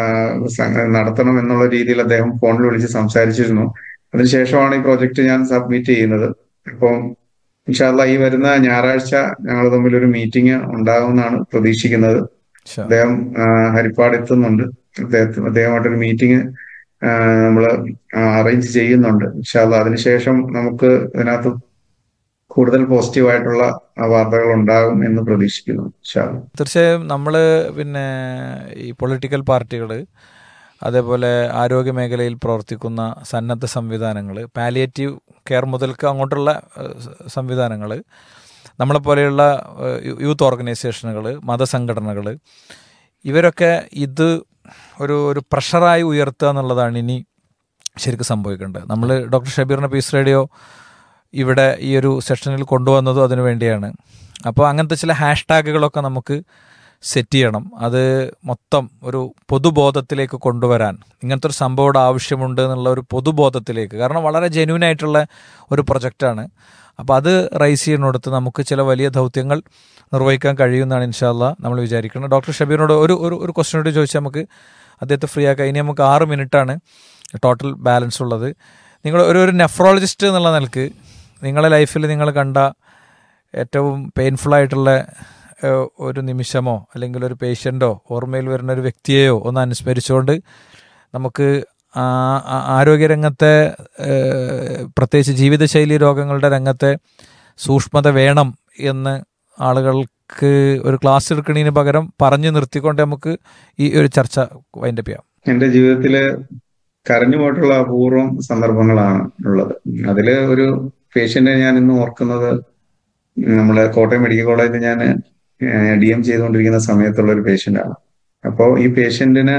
നടത്തണം എന്നുള്ള രീതിയിൽ അദ്ദേഹം ഫോണിൽ വിളിച്ച് സംസാരിച്ചിരുന്നു. അതിനുശേഷമാണ് ഈ പ്രോജക്റ്റ് ഞാൻ സബ്മിറ്റ് ചെയ്യുന്നത്. അപ്പം ഇൻഷാ അള്ളാ ഈ വരുന്ന ഞായറാഴ്ച ഞങ്ങൾ തമ്മിൽ ഒരു മീറ്റിംഗ് ഉണ്ടാകുമെന്നാണ് പ്രതീക്ഷിക്കുന്നത്. ഇൻഷാ അല്ലാ. അദ്ദേഹം ആ, ഹരിപ്പാട് എത്തുന്നുണ്ട്. അദ്ദേഹത്തിന് അദ്ദേഹമായിട്ടൊരു മീറ്റിംഗ് നമ്മൾ അറേഞ്ച് ചെയ്യുന്നുണ്ട്. ഇൻഷാ അള്ളാ അതിനുശേഷം നമുക്ക് ഇതിനകത്ത് കൂടുതൽ പോസിറ്റീവായിട്ടുള്ള വാർത്തകൾ ഉണ്ടാകും എന്ന് പ്രതീക്ഷിക്കുന്നു. ഇൻഷാ അള്ളാ. തീർച്ചയായും നമ്മൾ പിന്നെ ഈ പൊളിറ്റിക്കൽ പാർട്ടികൾ, അതേപോലെ ആരോഗ്യ മേഖലയിൽ പ്രവർത്തിക്കുന്ന സന്നദ്ധ സംവിധാനങ്ങൾ, പാലിയേറ്റീവ് കെയർ മുതൽക്ക് അങ്ങോട്ടുള്ള സംവിധാനങ്ങൾ, നമ്മളെപ്പോലെയുള്ള ഏഹ്, യൂത്ത് ഓർഗനൈസേഷനുകൾ, മതസംഘടനകൾ, ഇവരൊക്കെ ഇത് ഒരു ഒരു പ്രഷറായി ഉയർത്തുക എന്നുള്ളതാണ് ഇനി ശരിക്കും സംഭവിക്കേണ്ടത്. നമ്മൾ ഡോക്ടർ ഷബീറിൻ്റെ പീസ് റേഡിയോ ഇവിടെ ഈ ഒരു സെഷനിൽ കൊണ്ടുവന്നതും അതിനു വേണ്ടിയാണ്. അപ്പോൾ അങ്ങനത്തെ ചില ഹാഷ് ടാഗുകളൊക്കെ നമുക്ക് സെറ്റ് ചെയ്യണം. അത് മൊത്തം ഒരു പൊതുബോധത്തിലേക്ക് കൊണ്ടുവരാൻ, ഇങ്ങനത്തെ ഒരു സംഭവം ഇവിടെ ആവശ്യമുണ്ട് എന്നുള്ള ഒരു പൊതുബോധത്തിലേക്ക്. കാരണം വളരെ ജെന്യൂൻ ആയിട്ടുള്ള ഒരു പ്രൊജക്റ്റാണ്. അപ്പോൾ അത് റൈസ് ചെയ്യുന്നിടത്ത് നമുക്ക് ചില വലിയ ദൗത്യങ്ങൾ നിർവഹിക്കാൻ കഴിയുമെന്നാണ് ഇൻഷാ അള്ളാ നമ്മൾ വിചാരിക്കുന്നത്. ഡോക്ടർ ഷബീറിനോട് ഒരു ഒരു ഒരു ക്വസ്റ്റ്യൻ കൂടി ചോദിച്ചാൽ നമുക്ക് അദ്ദേഹത്തെ ഫ്രീ ആക്കാം. ഇനി നമുക്ക് ആറ് മിനിറ്റാണ് ടോട്ടൽ ബാലൻസ് ഉള്ളത്. നിങ്ങൾ ഒരു ഒരു നെഫ്രോളജിസ്റ്റ് എന്നുള്ള നിലക്ക് നിങ്ങളുടെ ലൈഫിൽ നിങ്ങൾ കണ്ട ഏറ്റവും പെയിൻഫുള്ളായിട്ടുള്ള ഏഹ്, ഒരു നിമിഷമോ അല്ലെങ്കിൽ ഒരു പേഷ്യൻ്റോ ഓർമ്മയിൽ വരുന്ന ഒരു വ്യക്തിയെയോ ഒന്ന് അനുസ്മരിച്ചുകൊണ്ട് നമുക്ക് ആ- ആ- ആരോഗ്യരംഗത്തെ ഏഹ്, പ്രത്യേകിച്ച് ജീവിതശൈലി രോഗങ്ങളുടെ രംഗത്തെ സൂക്ഷ്മത വേണം എന്ന് ആളുകൾക്ക് ഒരു ക്ലാസ് എടുക്കുന്നതിന് പകരം പറഞ്ഞു നിർത്തിക്കൊണ്ട് നമുക്ക് ഈ ഒരു ചർച്ച വൈൻഡപ്പ് ചെയ്യാം. എന്റെ ജീവിതത്തില് കരഞ്ഞു പോയിട്ടുള്ള അപൂർവം സന്ദർഭങ്ങളാണ് ഉള്ളത്. അതില് ഒരു പേഷ്യന്റിനെ ഞാൻ ഇന്ന് ഓർക്കുന്നത്, നമ്മളെ കോട്ടയം മെഡിക്കൽ കോളേജിൽ ഞാൻ ഡി എം ചെയ്തുകൊണ്ടിരിക്കുന്ന സമയത്തുള്ള ഒരു പേഷ്യന്റ് ആണ്. അപ്പോൾ ഈ പേഷ്യന്റിന്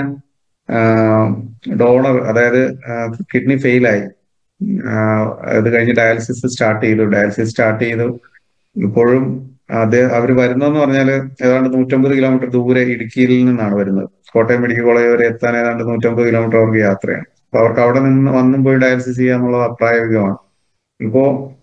ഡോണർ, അതായത് കിഡ്നി ഫെയിലായി. അത് കഴിഞ്ഞ് ഡയാലിസിസ് സ്റ്റാർട്ട് ചെയ്തു. ഡയാലിസിസ് സ്റ്റാർട്ട് ചെയ്തു ഇപ്പോഴും അത് അവർ വരുന്നതെന്ന് പറഞ്ഞാൽ ഏതാണ്ട് നൂറ്റമ്പത് കിലോമീറ്റർ ദൂരെ ഇടുക്കിയിൽ നിന്നാണ് വരുന്നത്. കോട്ടയം മെഡിക്കൽ കോളേജ് വരെ എത്താൻ ഏതാണ്ട് നൂറ്റമ്പത് കിലോമീറ്റർ അവർക്ക് യാത്രയാണ്. അപ്പൊ അവർക്ക് അവിടെ നിന്ന് വന്നും പോയി ഡയാലിസിസ് ചെയ്യുക എന്നുള്ളത് അപ്രായോഗികമാണ്. ഇപ്പോ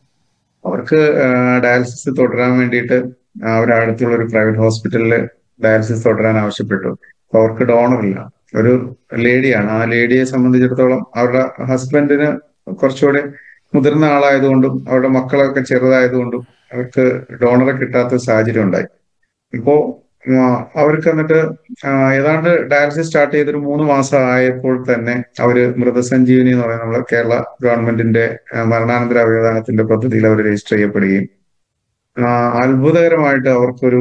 അവർക്ക് ഡയാലിസിസ് തുടരാൻ വേണ്ടിയിട്ട് അവരുടെ അടുത്തുള്ള ഒരു പ്രൈവറ്റ് ഹോസ്പിറ്റലിൽ ഡയാലിസിസ് തുടരാൻ ആവശ്യപ്പെട്ടു. അപ്പൊ അവർക്ക് ഡോണറില്ല. ഒരു ലേഡിയാണ്. ആ ലേഡിയെ സംബന്ധിച്ചിടത്തോളം അവരുടെ ഹസ്ബൻഡിന് കുറച്ചുകൂടെ മുതിർന്ന ആളായതുകൊണ്ടും അവരുടെ മക്കളൊക്കെ ചെറുതായതുകൊണ്ടും അവർക്ക് ഡോണറെ കിട്ടാത്ത സാഹചര്യം ഉണ്ടായി. ഇപ്പോ ആ, അവർക്ക് എന്നിട്ട് ആ, ഏതാണ്ട് ഡയാലിസിസ് സ്റ്റാർട്ട് ചെയ്തൊരു മൂന്ന് മാസം ആയപ്പോൾ തന്നെ അവര് മൃതസഞ്ജീവനി എന്ന് പറയുന്ന നമ്മളെ കേരള ഗവൺമെന്റിന്റെ ആ, മരണാനന്തര അവയവദാനത്തിന്റെ പദ്ധതിയിൽ അവർ രജിസ്റ്റർ ചെയ്യപ്പെടുകയും ആ, അത്ഭുതകരമായിട്ട് അവർക്കൊരു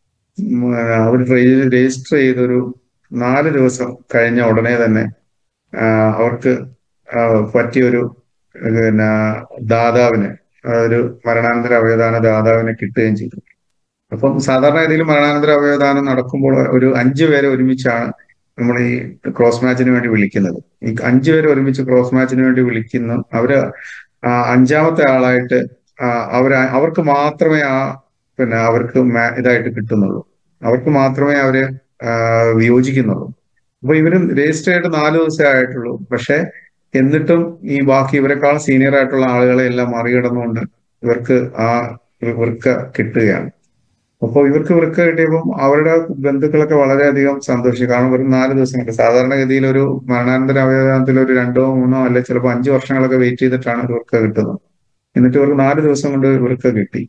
ഉം, അവർ രജിസ്റ്റർ ചെയ്തൊരു നാല് ദിവസം കഴിഞ്ഞ ഉടനെ തന്നെ ആ, അവർക്ക് ആ, പറ്റിയൊരു പിന്നെ ദാതാവിന്, ആ, ഒരു മരണാനന്തര അവയവദാന ദാതാവിനെ കിട്ടുകയും ചെയ്തു. അപ്പം സാധാരണ രീതിയിൽ മരണാനന്തര അവയവദാനം നടക്കുമ്പോൾ ഒരു അഞ്ചു പേരെ ഒരുമിച്ചാണ് നമ്മൾ ഈ ക്രോസ് മാച്ചിന് വേണ്ടി വിളിക്കുന്നത്. ഈ അഞ്ചു പേരെ ഒരുമിച്ച് ക്രോസ് മാച്ചിന് വേണ്ടി വിളിക്കുന്നു. അവര് ആ, അഞ്ചാമത്തെ ആളായിട്ട് ആ, അവര് അവർക്ക് മാത്രമേ ആ പിന്നെ അവർക്ക് മാ- ഇതായിട്ട് കിട്ടുന്നുള്ളൂ. അവർക്ക് മാത്രമേ അവര് ആ, വിയോജിക്കുന്നുള്ളൂ. അപ്പൊ ഇവര് രജിസ്റ്റർ ചെയ്തിട്ട് നാല് ദിവസമേ ആയിട്ടുള്ളൂ. പക്ഷെ എന്നിട്ടും ഈ ബാക്കി ഇവരെക്കാൾ സീനിയർ ആയിട്ടുള്ള ആളുകളെ എല്ലാം മറികടന്നുകൊണ്ട് ഇവർക്ക് ആ വൃക്ക കിട്ടുകയാണ്. അപ്പോൾ ഇവർക്ക് വൃക്ക കിട്ടിയപ്പം അവരുടെ ബന്ധുക്കളൊക്കെ വളരെയധികം സന്തോഷിച്ചു. കാരണം ഒരു നാല് ദിവസം കൊണ്ട്, സാധാരണഗതിയിൽ ഒരു മരണാനന്തര അവയവദാനത്തിൽ ഒരു രണ്ടോ മൂന്നോ അല്ലെ ചിലപ്പോൾ അഞ്ചു വർഷങ്ങളൊക്കെ വെയിറ്റ് ചെയ്തിട്ടാണ് ഒരു വൃക്ക കിട്ടുന്നത്. എന്നിട്ട് ഇവർക്ക് നാല് ദിവസം കൊണ്ട് വൃക്ക കിട്ടി.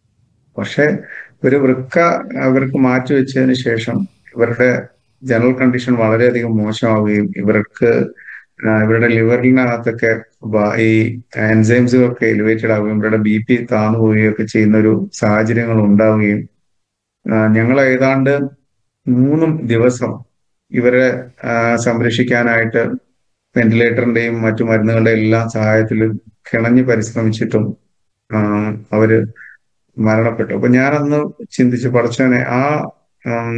പക്ഷെ ഒരു വൃക്ക അവർക്ക് മാറ്റിവെച്ചതിന് ശേഷം ഇവരുടെ ജനറൽ കണ്ടീഷൻ വളരെയധികം മോശമാവുകയും ഇവർക്ക് ആ, ഇവരുടെ ലിവറിനകത്തൊക്കെ ബ- ഈ എൻസൈംസുകളൊക്കെ എലിവേറ്റഡ് ആവുകയും ഇവരുടെ ബി പി താന്നു പോവുകയും ഒക്കെ ചെയ്യുന്ന ഒരു സാഹചര്യങ്ങൾ ഉണ്ടാവുകയും ആ, ഞങ്ങൾ ഏതാണ്ട് മൂന്ന് ദിവസം ഇവരെ ആ, സംരക്ഷിക്കാനായിട്ട് വെന്റിലേറ്ററിന്റെയും മറ്റു മരുന്നുകളുടെയും എല്ലാം സഹായത്തിൽ കിണഞ്ഞ് പരിശ്രമിച്ചിട്ടും ആ, അവര് മരണപ്പെട്ടു. അപ്പൊ ഞാനന്ന് ചിന്തിച്ചു, പഠിച്ചവനെ, ആ ഉം,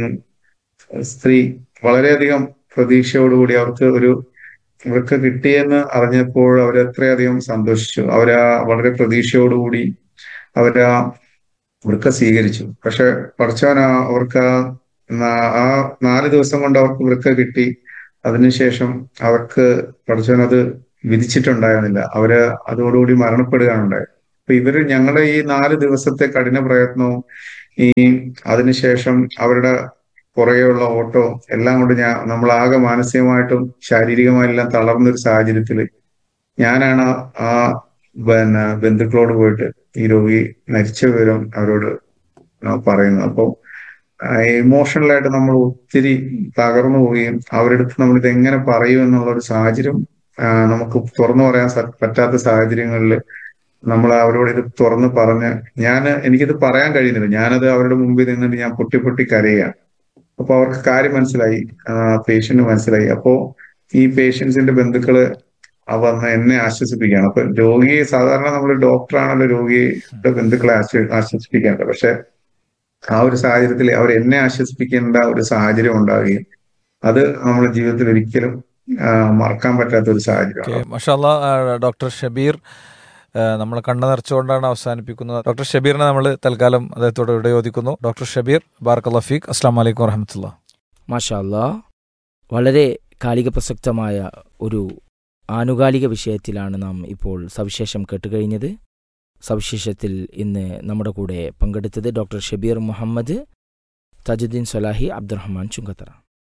സ്ത്രീ വളരെയധികം പ്രതീക്ഷയോടുകൂടി അവർക്ക് ഒരു ഇവർക്ക് കിട്ടിയെന്ന് അറിഞ്ഞപ്പോൾ അവർ എത്രയധികം സന്തോഷിച്ചു. അവരാ വളരെ പ്രതീക്ഷയോടുകൂടി അവരാ വൃക്ക സ്വീകരിച്ചു. പക്ഷെ പഠിച്ചവൻ അവർക്ക് ആ നാ- ആ നാല് ദിവസം കൊണ്ട് അവർക്ക് വൃക്ക കിട്ടി. അതിനുശേഷം അവർക്ക് പഠിച്ചവൻ അത് വിധിച്ചിട്ടുണ്ടായിരുന്നില്ല. അവര് അതോടുകൂടി മരണപ്പെടുകയാണ് ഉണ്ടായത്. അപ്പൊ ഇവര് ഞങ്ങളുടെ ഈ നാല് ദിവസത്തെ കഠിന പ്രയത്നവും ഈ അതിനുശേഷം അവരുടെ പുറകെയുള്ള ഓട്ടവും എല്ലാം കൊണ്ട് ഞാൻ നമ്മളാകെ മാനസികമായിട്ടും ശാരീരികമായും എല്ലാം തളർന്നൊരു സാഹചര്യത്തില് ഞാനാണ് ആ പിന്നെ ബന്ധുക്കളോട് പോയിട്ട് ഈ രോഗി മരിച്ച വിവരം അവരോട് പറയുന്നത്. അപ്പോൾ ഇമോഷണലായിട്ട് നമ്മൾ ഒത്തിരി തകർന്നു പോവുകയും അവരുടെ അടുത്ത് നമ്മൾ ഇത് എങ്ങനെ പറയും എന്നുള്ള ഒരു സാഹചര്യം ആ, നമുക്ക് തുറന്നു പറയാൻ സ- പറ്റാത്ത സാഹചര്യങ്ങളിൽ നമ്മൾ അവരോട് ഇത് തുറന്ന് പറഞ്ഞ് ഞാൻ എനിക്കിത് പറയാൻ കഴിയുന്നില്ല. ഞാനത് അവരുടെ മുമ്പിൽ നിന്നിട്ട് ഞാൻ പൊട്ടി പൊട്ടി കരയുകയാണ്. അപ്പൊ അവർക്ക് കാര്യം മനസ്സിലായി, പേഷ്യന്റ് മനസ്സിലായി. അപ്പോ ഈ പേഷ്യൻസിന്റെ ബന്ധുക്കള് ആ വന്ന് എന്നെ ആശ്വസിപ്പിക്കുകയാണ്. അപ്പൊ രോഗിയെ സാധാരണ നമ്മൾ ഡോക്ടറാണല്ലോ രോഗിയുടെ ബന്ധുക്കളെ ആശ്വ ആശ്വസിപ്പിക്കേണ്ടത്. പക്ഷെ ആ ഒരു സാഹചര്യത്തിൽ അവർ എന്നെ ആശ്വസിപ്പിക്കേണ്ട ഒരു സാഹചര്യം ഉണ്ടാവുകയും അത് നമ്മുടെ ജീവിതത്തിൽ ഒരിക്കലും ആ, മറക്കാൻ പറ്റാത്ത ഒരു ഓക്കെ, സാഹചര്യമാണ്. മഷാല്ല. ഡോക്ടർ ഷബീർ നമ്മൾ കണ്ണു നിറച്ചുകൊണ്ടാണ് അവസാനിപ്പിക്കുന്നത്. ഡോക്ടർ ഷബീറിനെ നമ്മൾ തൽക്കാലം അദ്ദേഹത്തോട് ഇവിടെ യോജിക്കുന്നു. ഡോക്ടർ ഷബീർ, ബാറക്കല്ലാഹു ഫീക്ക്. അസ്സാം വലൈക്കും വറഹമത്തുള്ള. മാഷാ അല്ലാ, വളരെ കാലിക പ്രസക്തമായ ഒരു ആനുകാലിക വിഷയത്തിലാണ് നാം ഇപ്പോൾ സവിശേഷം കേട്ടുകഴിഞ്ഞത്. സവിശേഷത്തിൽ ഇന്ന് നമ്മുടെ കൂടെ പങ്കെടുത്തത് ഡോക്ടർ ഷബീർ മുഹമ്മദ്, തജുദ്ദീൻ സൊലാഹി, അബ്ദുറഹ്മാൻ ചുങ്കത്തറ.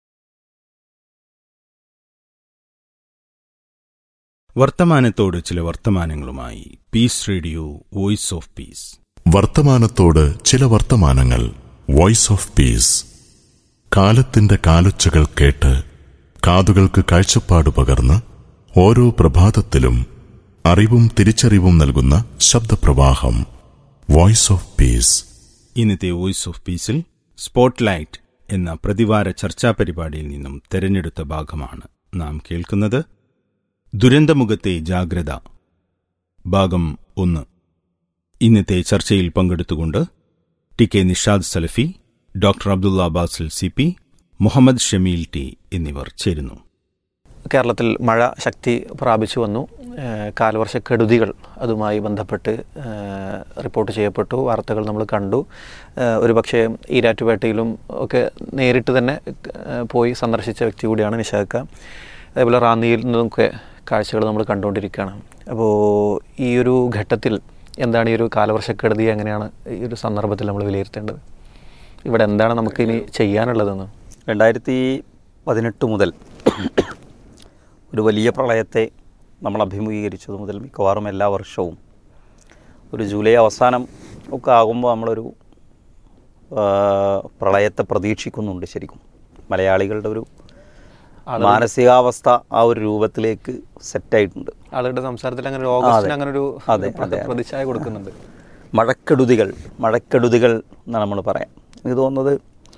വർത്തമാനത്തോട് ചില വർത്തമാനങ്ങളുമായി piece radio voice of peace. വർത്തമാനത്തോട് ചില വർത്തമാനങ്ങൾ. Voice of peace. കാലത്തിന്റെ കാലൊച്ചകൾ കേട്ട് കാതുകൾക്ക് കാഴ്ചപ്പാട് പകർന്ന് ഓരോ പ്രഭാതത്തിലും അറിവും തിരിച്ചറിവും നൽകുന്ന ശബ്ദപ്രവാഹം. Voice of peace. ഇന്നത്തെ വോയിസ് ഓഫ് പീസിൽ സ്പോട്ട്ലൈറ്റ് എന്ന പ്രതിവാര ചർച്ചാ പരിപാടിയിൽ നിന്നും തെരഞ്ഞെടുത്ത ഭാഗമാണ് നാം കേൾക്കുന്നത്. ദുരന്തമുഖത്തെ ജാഗ്രത, ഭാഗം ഒന്ന്. ഇന്നത്തെ ചർച്ചയിൽ പങ്കെടുത്തുകൊണ്ട് ടി കെ നിഷാദ് സലഫി, doctor Abdulla Basil C P, Muhammad Shameel T എന്നിവർ ചേരുന്നു. കേരളത്തിൽ മഴ ശക്തി പ്രാപിച്ചു വന്നു. കാലവർഷക്കെടുതികൾ അതുമായി ബന്ധപ്പെട്ട് റിപ്പോർട്ട് ചെയ്യപ്പെട്ടു, വാർത്തകൾ നമ്മൾ കണ്ടു. ഒരുപക്ഷെ ഈരാറ്റുപേട്ടയിലും ഒക്കെ നേരിട്ട് തന്നെ പോയി സന്ദർശിച്ച വ്യക്തി കൂടിയാണ് നിഷാക്ക. അതേപോലെ റാന്നിയിൽ നിന്നൊക്കെ കാഴ്ചകൾ നമ്മൾ കണ്ടുകൊണ്ടിരിക്കുകയാണ്. അപ്പോൾ ഈ ഒരു ഘട്ടത്തിൽ എന്താണ് ഈ ഒരു കാലവർഷക്കെടുതി, എങ്ങനെയാണ് ഈ ഒരു സന്ദർഭത്തിൽ നമ്മൾ വിലയിരുത്തേണ്ടത്? ഇവിടെ എന്താണ് നമുക്ക് ഇനി ചെയ്യാനുള്ളതെന്ന്? രണ്ടായിരത്തി പതിനെട്ട് മുതൽ ഒരു വലിയ പ്രളയത്തെ നമ്മൾ അഭിമുഖീകരിച്ചത് മുതൽ മിക്കവാറും എല്ലാ വർഷവും ഒരു ജൂലൈ അവസാനം ഒക്കെ ആകുമ്പോൾ നമ്മളൊരു പ്രളയത്തെ പ്രതീക്ഷിക്കുന്നുണ്ട്. ശരിക്കും മലയാളികളുടെ ഒരു മാനസികാവസ്ഥ ആ ഒരു രൂപത്തിലേക്ക് സെറ്റായിട്ടുണ്ട്. ആളുകളുടെ സംസാരത്തിൽ അങ്ങനെ ഓഗസ്റ്റിന് അങ്ങനെ ഒരു പ്രതിച്ഛായ കൊടുക്കുന്നുണ്ട്. മഴക്കെടുതികൾ മഴക്കെടുതികൾ എന്നാണ് നമ്മൾ പറയാം. എനിക്ക് തോന്നുന്നത്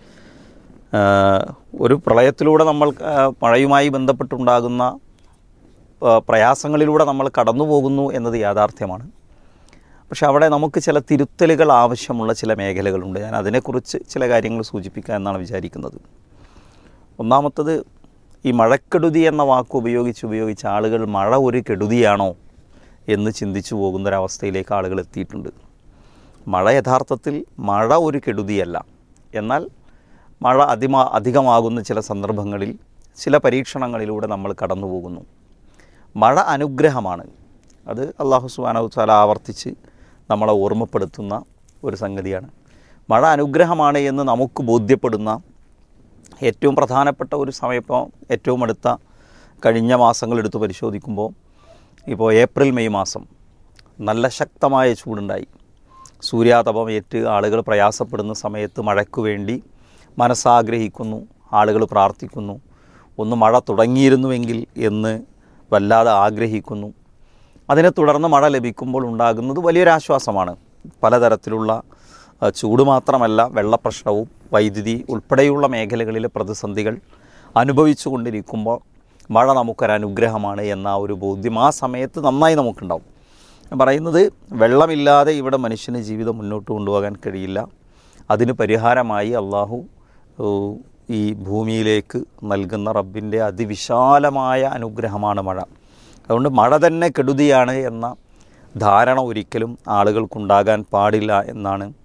ഒരു പ്രളയത്തിലൂടെ നമ്മൾ മഴയുമായി ബന്ധപ്പെട്ടുണ്ടാകുന്ന പ്രയാസങ്ങളിലൂടെ നമ്മൾ കടന്നു പോകുന്നു എന്നത് യാഥാർത്ഥ്യമാണ്. പക്ഷെ അവിടെ നമുക്ക് ചില തിരുത്തലുകൾ ആവശ്യമുള്ള ചില മേഖലകളുണ്ട്. ഞാൻ അതിനെക്കുറിച്ച് ചില കാര്യങ്ങൾ സൂചിപ്പിക്കുക എന്നാണ് വിചാരിക്കുന്നത്. ഒന്നാമത്തത്, ഈ മഴക്കെടുതി എന്ന വാക്ക് ഉപയോഗിച്ച് ഉപയോഗിച്ച് ആളുകൾ മഴ ഒരു കെടുതിയാണോ എന്ന് ചിന്തിച്ചു പോകുന്നൊരവസ്ഥയിലേക്ക് ആളുകൾ എത്തിയിട്ടുണ്ട്. മഴ യഥാർത്ഥത്തിൽ മഴ ഒരു കെടുതിയല്ല. എന്നാൽ മഴ അതിമാ അധികമാകുന്ന ചില സന്ദർഭങ്ങളിൽ ചില പരീക്ഷണങ്ങളിലൂടെ നമ്മൾ കടന്നു പോകുന്നു. മഴ അനുഗ്രഹമാണ്. അത് അല്ലാഹു സുബ്ഹാനഹു വ തആല ആവർത്തിച്ച് നമ്മളെ ഓർമ്മപ്പെടുത്തുന്ന ഒരു സംഗതിയാണ്. മഴ അനുഗ്രഹമാണ് എന്ന് നമുക്ക് ബോധ്യപ്പെടുന്ന ഏറ്റവും പ്രധാനപ്പെട്ട ഒരു സമയം, ഇപ്പോൾ ഏറ്റവും അടുത്ത കഴിഞ്ഞ മാസങ്ങളെടുത്ത് പരിശോധിക്കുമ്പോൾ, ഇപ്പോൾ ഏപ്രിൽ മെയ് മാസം നല്ല ശക്തമായ ചൂടുണ്ടായി. സൂര്യാതപമേറ്റ് ആളുകൾ പ്രയാസപ്പെടുന്ന സമയത്ത് മഴയ്ക്കു വേണ്ടി മനസ്സാഗ്രഹിക്കുന്നു, ആളുകൾ പ്രാർത്ഥിക്കുന്നു. ഒന്ന് മഴ തുടങ്ങിയിരുന്നുവെങ്കിൽ എന്ന് വല്ലാതെ ആഗ്രഹിക്കുന്നു. അതിനെ തുടർന്ന് മഴ ലഭിക്കുമ്പോൾ ഉണ്ടാകുന്നത് വലിയൊരാശ്വാസമാണ്. പലതരത്തിലുള്ള ചൂട് മാത്രമല്ല, വെള്ളപ്രശ്നവും വൈദ്യുതി ഉൾപ്പെടെയുള്ള മേഖലകളിലെ പ്രതിസന്ധികൾ അനുഭവിച്ചു കൊണ്ടിരിക്കുമ്പോൾ മഴ നമുക്കൊരനുഗ്രഹമാണ് എന്ന ഒരു ബോധ്യം ആ സമയത്ത് നന്നായി നമുക്കുണ്ടാവും. ഞാൻ പറയുന്നത്, വെള്ളമില്ലാതെ ഇവിടെ മനുഷ്യന് ജീവിതം മുന്നോട്ട് കൊണ്ടുപോകാൻ കഴിയില്ല. അതിന് പരിഹാരമായി അള്ളാഹു ഈ ഭൂമിയിലേക്ക് നൽകുന്ന റബ്ബിൻ്റെ അതിവിശാലമായ അനുഗ്രഹമാണ് മഴ. അതുകൊണ്ട് മഴ തന്നെ കെടുതിയാണ് എന്ന ധാരണ ഒരിക്കലും ആളുകൾക്കുണ്ടാകാൻ പാടില്ല എന്നാണ്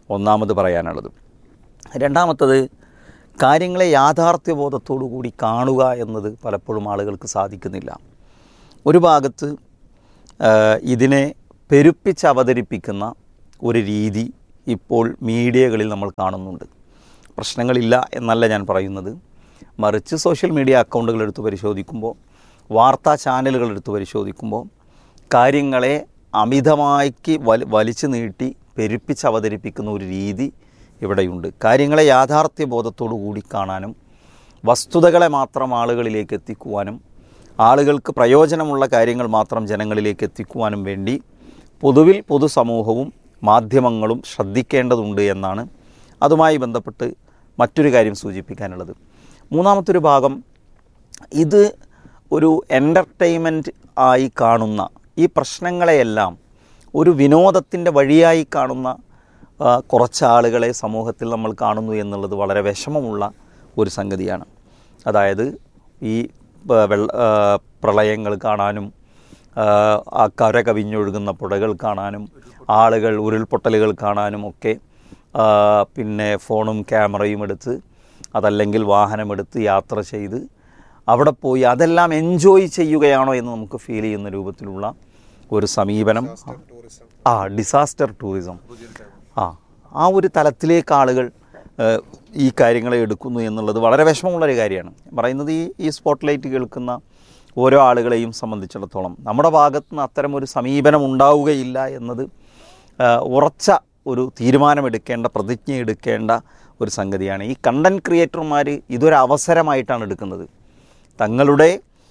ഒന്നാമത് പറയാനുള്ളത്. രണ്ടാമത്തത്, കാര്യങ്ങളെ യാഥാർത്ഥ്യബോധത്തോടു കൂടി കാണുക എന്നത് പലപ്പോഴും ആളുകൾക്ക് സാധിക്കുന്നില്ല. ഒരു ഭാഗത്ത് ഇതിനെ പെരുപ്പിച്ച് അവതരിപ്പിക്കുന്ന ഒരു രീതി ഇപ്പോൾ മീഡിയകളിൽ നമ്മൾ കാണുന്നുണ്ട്. പ്രശ്നങ്ങളില്ല എന്നല്ല ഞാൻ പറയുന്നത്, മറിച്ച് സോഷ്യൽ മീഡിയ അക്കൗണ്ടുകൾ എടുത്ത് പരിശോധിക്കുമ്പോൾ, വാർത്താ ചാനലുകൾ എടുത്ത് പരിശോധിക്കുമ്പോൾ കാര്യങ്ങളെ അമിതമാക്കി വലി വലിച്ചു നീട്ടി പെരുപ്പിച്ച് അവതരിപ്പിക്കുന്ന ഒരു രീതി ഇവിടെയുണ്ട്. കാര്യങ്ങളെ യാഥാർത്ഥ്യബോധത്തോടു കൂടി കാണാനും വസ്തുതകളെ മാത്രം ആളുകളിലേക്ക് എത്തിക്കുവാനും ആളുകൾക്ക് പ്രയോജനമുള്ള കാര്യങ്ങൾ മാത്രം ജനങ്ങളിലേക്ക് എത്തിക്കുവാനും വേണ്ടി പൊതുവിൽ പൊതുസമൂഹവും മാധ്യമങ്ങളും ശ്രദ്ധിക്കേണ്ടതുണ്ട് എന്നാണ് അതുമായി ബന്ധപ്പെട്ട് മറ്റൊരു കാര്യം സൂചിപ്പിക്കാനുള്ളത്. മൂന്നാമത്തൊരു ഭാഗം, ഇത് ഒരു എൻ്റർടൈൻമെൻറ്റ് ആയി കാണുന്ന ഈ പ്രശ്നങ്ങളെയെല്ലാം ഒരു വിനോദത്തിൻ്റെ വഴിയായി കാണുന്ന കുറച്ച് ആളുകളെ സമൂഹത്തിൽ നമ്മൾ കാണുന്നു എന്നുള്ളത് വളരെ വിഷമമുള്ള ഒരു സംഗതിയാണ്. അതായത് ഈ വെള്ള പ്രളയങ്ങൾ കാണാനും ആ കര കവിഞ്ഞൊഴുകുന്ന പുഴകൾ കാണാനും ആളുകൾ ഉരുൾപൊട്ടലുകൾ കാണാനും ഒക്കെ പിന്നെ ഫോണും ക്യാമറയും എടുത്ത് അതല്ലെങ്കിൽ വാഹനമെടുത്ത് യാത്ര ചെയ്ത് അവിടെ പോയി അതെല്ലാം എൻജോയ് ചെയ്യുകയാണോ എന്ന് നമുക്ക് ഫീൽ ചെയ്യുന്ന രൂപത്തിലുള്ള ഒരു സമീപനം, ആ ഡിസാസ്റ്റർ ടൂറിസം, ആ ആ ഒരു തലത്തിലേക്ക് ആളുകൾ ഈ കാര്യങ്ങളെ എടുക്കുന്നു എന്നുള്ളത് വളരെ വിഷമമുള്ളൊരു കാര്യമാണ്. പറയുന്നത് ഈ ഈ സ്പോട്ട്ലൈറ്റ് കേൾക്കുന്ന ഓരോ ആളുകളെയും സംബന്ധിച്ചിടത്തോളം നമ്മുടെ ഭാഗത്തു നിന്ന് അത്തരം ഒരു സമീപനം ഉണ്ടാവുകയില്ല എന്നത് ഉറച്ച ഒരു തീരുമാനമെടുക്കേണ്ട, പ്രതിജ്ഞ എടുക്കേണ്ട ഒരു സംഗതിയാണ്. ഈ കണ്ടൻറ് ക്രിയേറ്റർമാർ ഇതൊരു അവസരമായിട്ടാണ് എടുക്കുന്നത്. തങ്ങളുടെ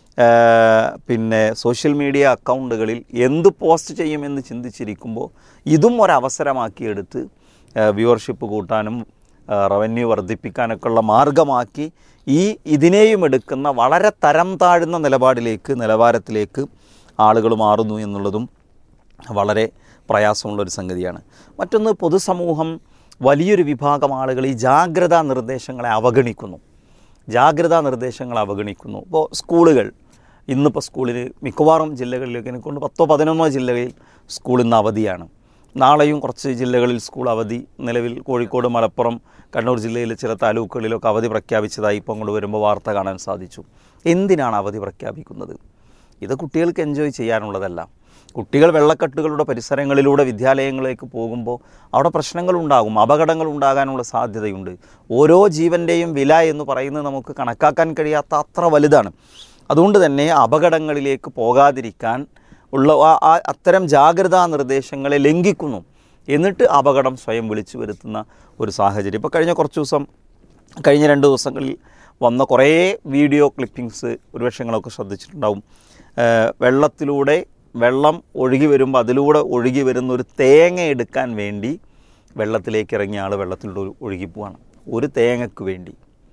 പിന്നെ സോഷ്യൽ മീഡിയ അക്കൗണ്ടുകളിൽ എന്ത് പോസ്റ്റ് ചെയ്യുമെന്ന് ചിന്തിച്ചിരിക്കുമ്പോൾ ഇതും ഒരവസരമാക്കിയെടുത്ത് വ്യൂവർഷിപ്പ് കൂട്ടാനും റവന്യൂ വർദ്ധിപ്പിക്കാനൊക്കെ ഉള്ള മാർഗമാക്കി ഈ ഇതിനെയും എടുക്കുന്ന വളരെ തരം താഴ്ന്ന നിലപാടിലേക്ക് നിലവാരത്തിലേക്ക് ആളുകൾ മാറുന്നു എന്നുള്ളതും വളരെ പ്രയാസമുള്ളൊരു സംഗതിയാണ്. മറ്റൊന്ന്, പൊതുസമൂഹം വലിയൊരു വിഭാഗം ആളുകൾ ഈ ജാഗ്രതാ നിർദ്ദേശങ്ങളെ അവഗണിക്കുന്നു. ജാഗ്രതാ നിർദ്ദേശങ്ങൾ അവഗണിക്കുന്നു. ഇപ്പോൾ സ്കൂളുകൾ, ഇന്നിപ്പോൾ സ്കൂളിൽ മിക്കവാറും ജില്ലകളിലേക്ക് എനിക്കൊണ്ട് പത്തോ പതിനൊന്നോ ജില്ലകളിൽ സ്കൂൾ ഇന്ന് അവധിയാണ്. നാളെയും കുറച്ച് ജില്ലകളിൽ സ്കൂൾ അവധി. നിലവിൽ കോഴിക്കോട്, മലപ്പുറം, കണ്ണൂർ ജില്ലയിലെ ചില താലൂക്കുകളിലൊക്കെ അവധി പ്രഖ്യാപിച്ചതായി ഇപ്പോൾ അങ്ങോട്ട് വരുമ്പോൾ വാർത്ത കാണാൻ സാധിച്ചു. എന്തിനാണ് അവധി പ്രഖ്യാപിക്കുന്നത്? ഇത് കുട്ടികൾക്ക് എൻജോയ് ചെയ്യാനുള്ളതല്ല. കുട്ടികൾ വെള്ളക്കെട്ടുകളുടെ പരിസരങ്ങളിലൂടെ വിദ്യാലയങ്ങളിലേക്ക് പോകുമ്പോൾ അവിടെ പ്രശ്നങ്ങളുണ്ടാകും, അപകടങ്ങൾ ഉണ്ടാകാനുള്ള സാധ്യതയുണ്ട്. ഓരോ ജീവൻ്റെയും വില എന്ന് പറയുന്നത് നമുക്ക് കണക്കാക്കാൻ കഴിയാത്ത അത്ര വലുതാണ്. അതുകൊണ്ട് തന്നെ അപകടങ്ങളിലേക്ക് പോകാതിരിക്കാൻ ഉള്ള ആ അത്തരം ജാഗ്രതാ നിർദ്ദേശങ്ങളെ ലംഘിക്കുന്നു. എന്നിട്ട് അപകടം സ്വയം വിളിച്ചു വരുത്തുന്ന ഒരു സാഹചര്യം. ഇപ്പോൾ കഴിഞ്ഞ കുറച്ച് ദിവസം കഴിഞ്ഞ രണ്ട് ദിവസങ്ങളിൽ വന്ന കുറേ വീഡിയോ ക്ലിപ്പിങ്സ് ഒരുപക്ഷെ നിങ്ങളൊക്കെ ശ്രദ്ധിച്ചിട്ടുണ്ടാവും. വെള്ളത്തിലൂടെ വെള്ളം ഒഴുകി വരുമ്പോൾ അതിലൂടെ ഒഴുകി വരുന്ന ഒരു തേങ്ങ എടുക്കാൻ വേണ്ടി വെള്ളത്തിലേക്ക് ഇറങ്ങിയ ആൾ വെള്ളത്തിലൂടെ ഒഴുകി പോവാണ് ഒരു തേങ്ങയ്ക്ക് വേണ്ടി.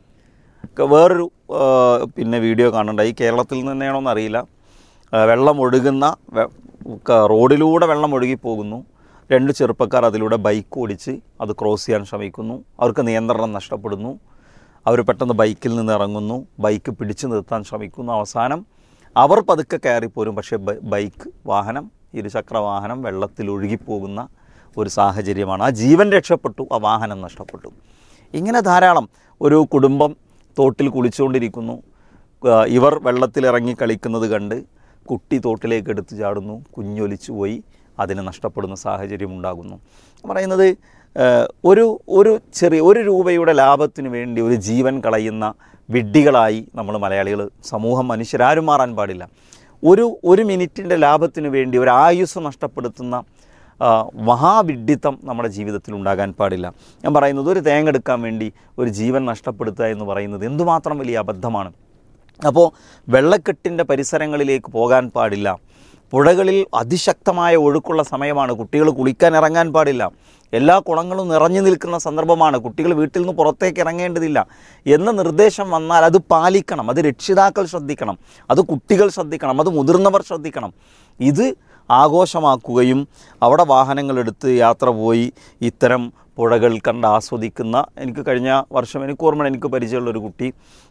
വേറൊരു പിന്നെ വീഡിയോ കാണുന്നുണ്ടായി, കേരളത്തിൽ നിന്ന് തന്നെയാണോ എന്നറിയില്ല. വെള്ളം ഒഴുകുന്ന റോഡിലൂടെ വെള്ളം ഒഴുകി പോകുന്നു. രണ്ട് ചെറുപ്പക്കാർ അതിലൂടെ ബൈക്ക് ഓടിച്ച് അത് ക്രോസ് ചെയ്യാൻ ശ്രമിക്കുന്നു. അവർക്ക് നിയന്ത്രണം നഷ്ടപ്പെടുന്നു. അവർ പെട്ടെന്ന് ബൈക്കിൽ നിന്ന് ഇറങ്ങുന്നു, ബൈക്ക് പിടിച്ചു നിർത്താൻ ശ്രമിക്കുന്നു. അവസാനം അവർ പതുക്കെ കയറിപ്പോരും. പക്ഷേ ബൈക്ക് വാഹനം ഇരുചക്ര വാഹനം വെള്ളത്തിൽ ഒഴുകിപ്പോകുന്ന ഒരു സാഹചര്യമാണ്. ആ ജീവൻ രക്ഷപ്പെട്ടു, ആ വാഹനം നഷ്ടപ്പെട്ടു. ഇങ്ങനെ ധാരാളം. ഒരു കുടുംബം തോട്ടിൽ കുളിച്ചുകൊണ്ടിരിക്കുന്നു. ഇവർ വെള്ളത്തിലിറങ്ങി കളിക്കുന്നത് കണ്ട് കുട്ടി തോട്ടിലേക്ക് എടുത്തു ചാടുന്നു, കുഞ്ഞൊലിച്ചു പോയി, അതിന് നഷ്ടപ്പെടുന്ന സാഹചര്യം ഉണ്ടാകുന്നു. പറയുന്നത് ഒരു ഒരു ചെറിയ ഒരു രൂപയുടെ ലാഭത്തിന് വേണ്ടി ഒരു ജീവൻ കളയുന്ന വിഡ്ഢികളായി നമ്മൾ മലയാളികൾ, സമൂഹം, മനുഷ്യരാരും മാറാൻ പാടില്ല. ഒരു ഒരു മിനിറ്റിൻ്റെ ലാഭത്തിന് വേണ്ടി ഒരു ആയുസ് നഷ്ടപ്പെടുത്തുന്ന മഹാവിഡ്ഢിത്തം നമ്മുടെ ജീവിതത്തിൽ ഉണ്ടാകാൻ പാടില്ല. ഞാൻ പറയുന്നത് ഒരു തേങ്ങ എടുക്കാൻ വേണ്ടി ഒരു ജീവൻ നഷ്ടപ്പെടുത്തുക എന്ന് പറയുന്നത് എന്തുമാത്രം വലിയ അബദ്ധമാണ്. അപ്പോൾ വെള്ളക്കെട്ടിൻ്റെ പരിസരങ്ങളിലേക്ക് പോകാൻ പാടില്ല. പുഴകളിൽ അതിശക്തമായ ഒഴുക്കുള്ള സമയമാണ്. കുട്ടികൾ കുളിക്കാൻ ഇറങ്ങാൻ പാടില്ല. എല്ലാ കുളങ്ങളും നിറഞ്ഞു നിൽക്കുന്ന സന്ദർഭമാണ്. കുട്ടികൾ വീട്ടിൽ നിന്ന് പുറത്തേക്ക് ഇറങ്ങേണ്ടതില്ല എന്ന നിർദ്ദേശം വന്നാൽ അത് പാലിക്കണം. അത് രക്ഷിതാക്കൾ ശ്രദ്ധിക്കണം, അത് കുട്ടികൾ ശ്രദ്ധിക്കണം, അത് മുതിർന്നവർ ശ്രദ്ധിക്കണം. ഇത് ആഘോഷമാക്കുകയും അവിടെ വാഹനങ്ങളെടുത്ത് യാത്ര പോയി ഇത്തരം പുഴകൾ കണ്ട് ആസ്വദിക്കുന്ന, എനിക്ക് കഴിഞ്ഞ വർഷം എനിക്ക് ഓർമ്മ, എനിക്ക് പരിചയമുള്ളൊരു കുട്ടി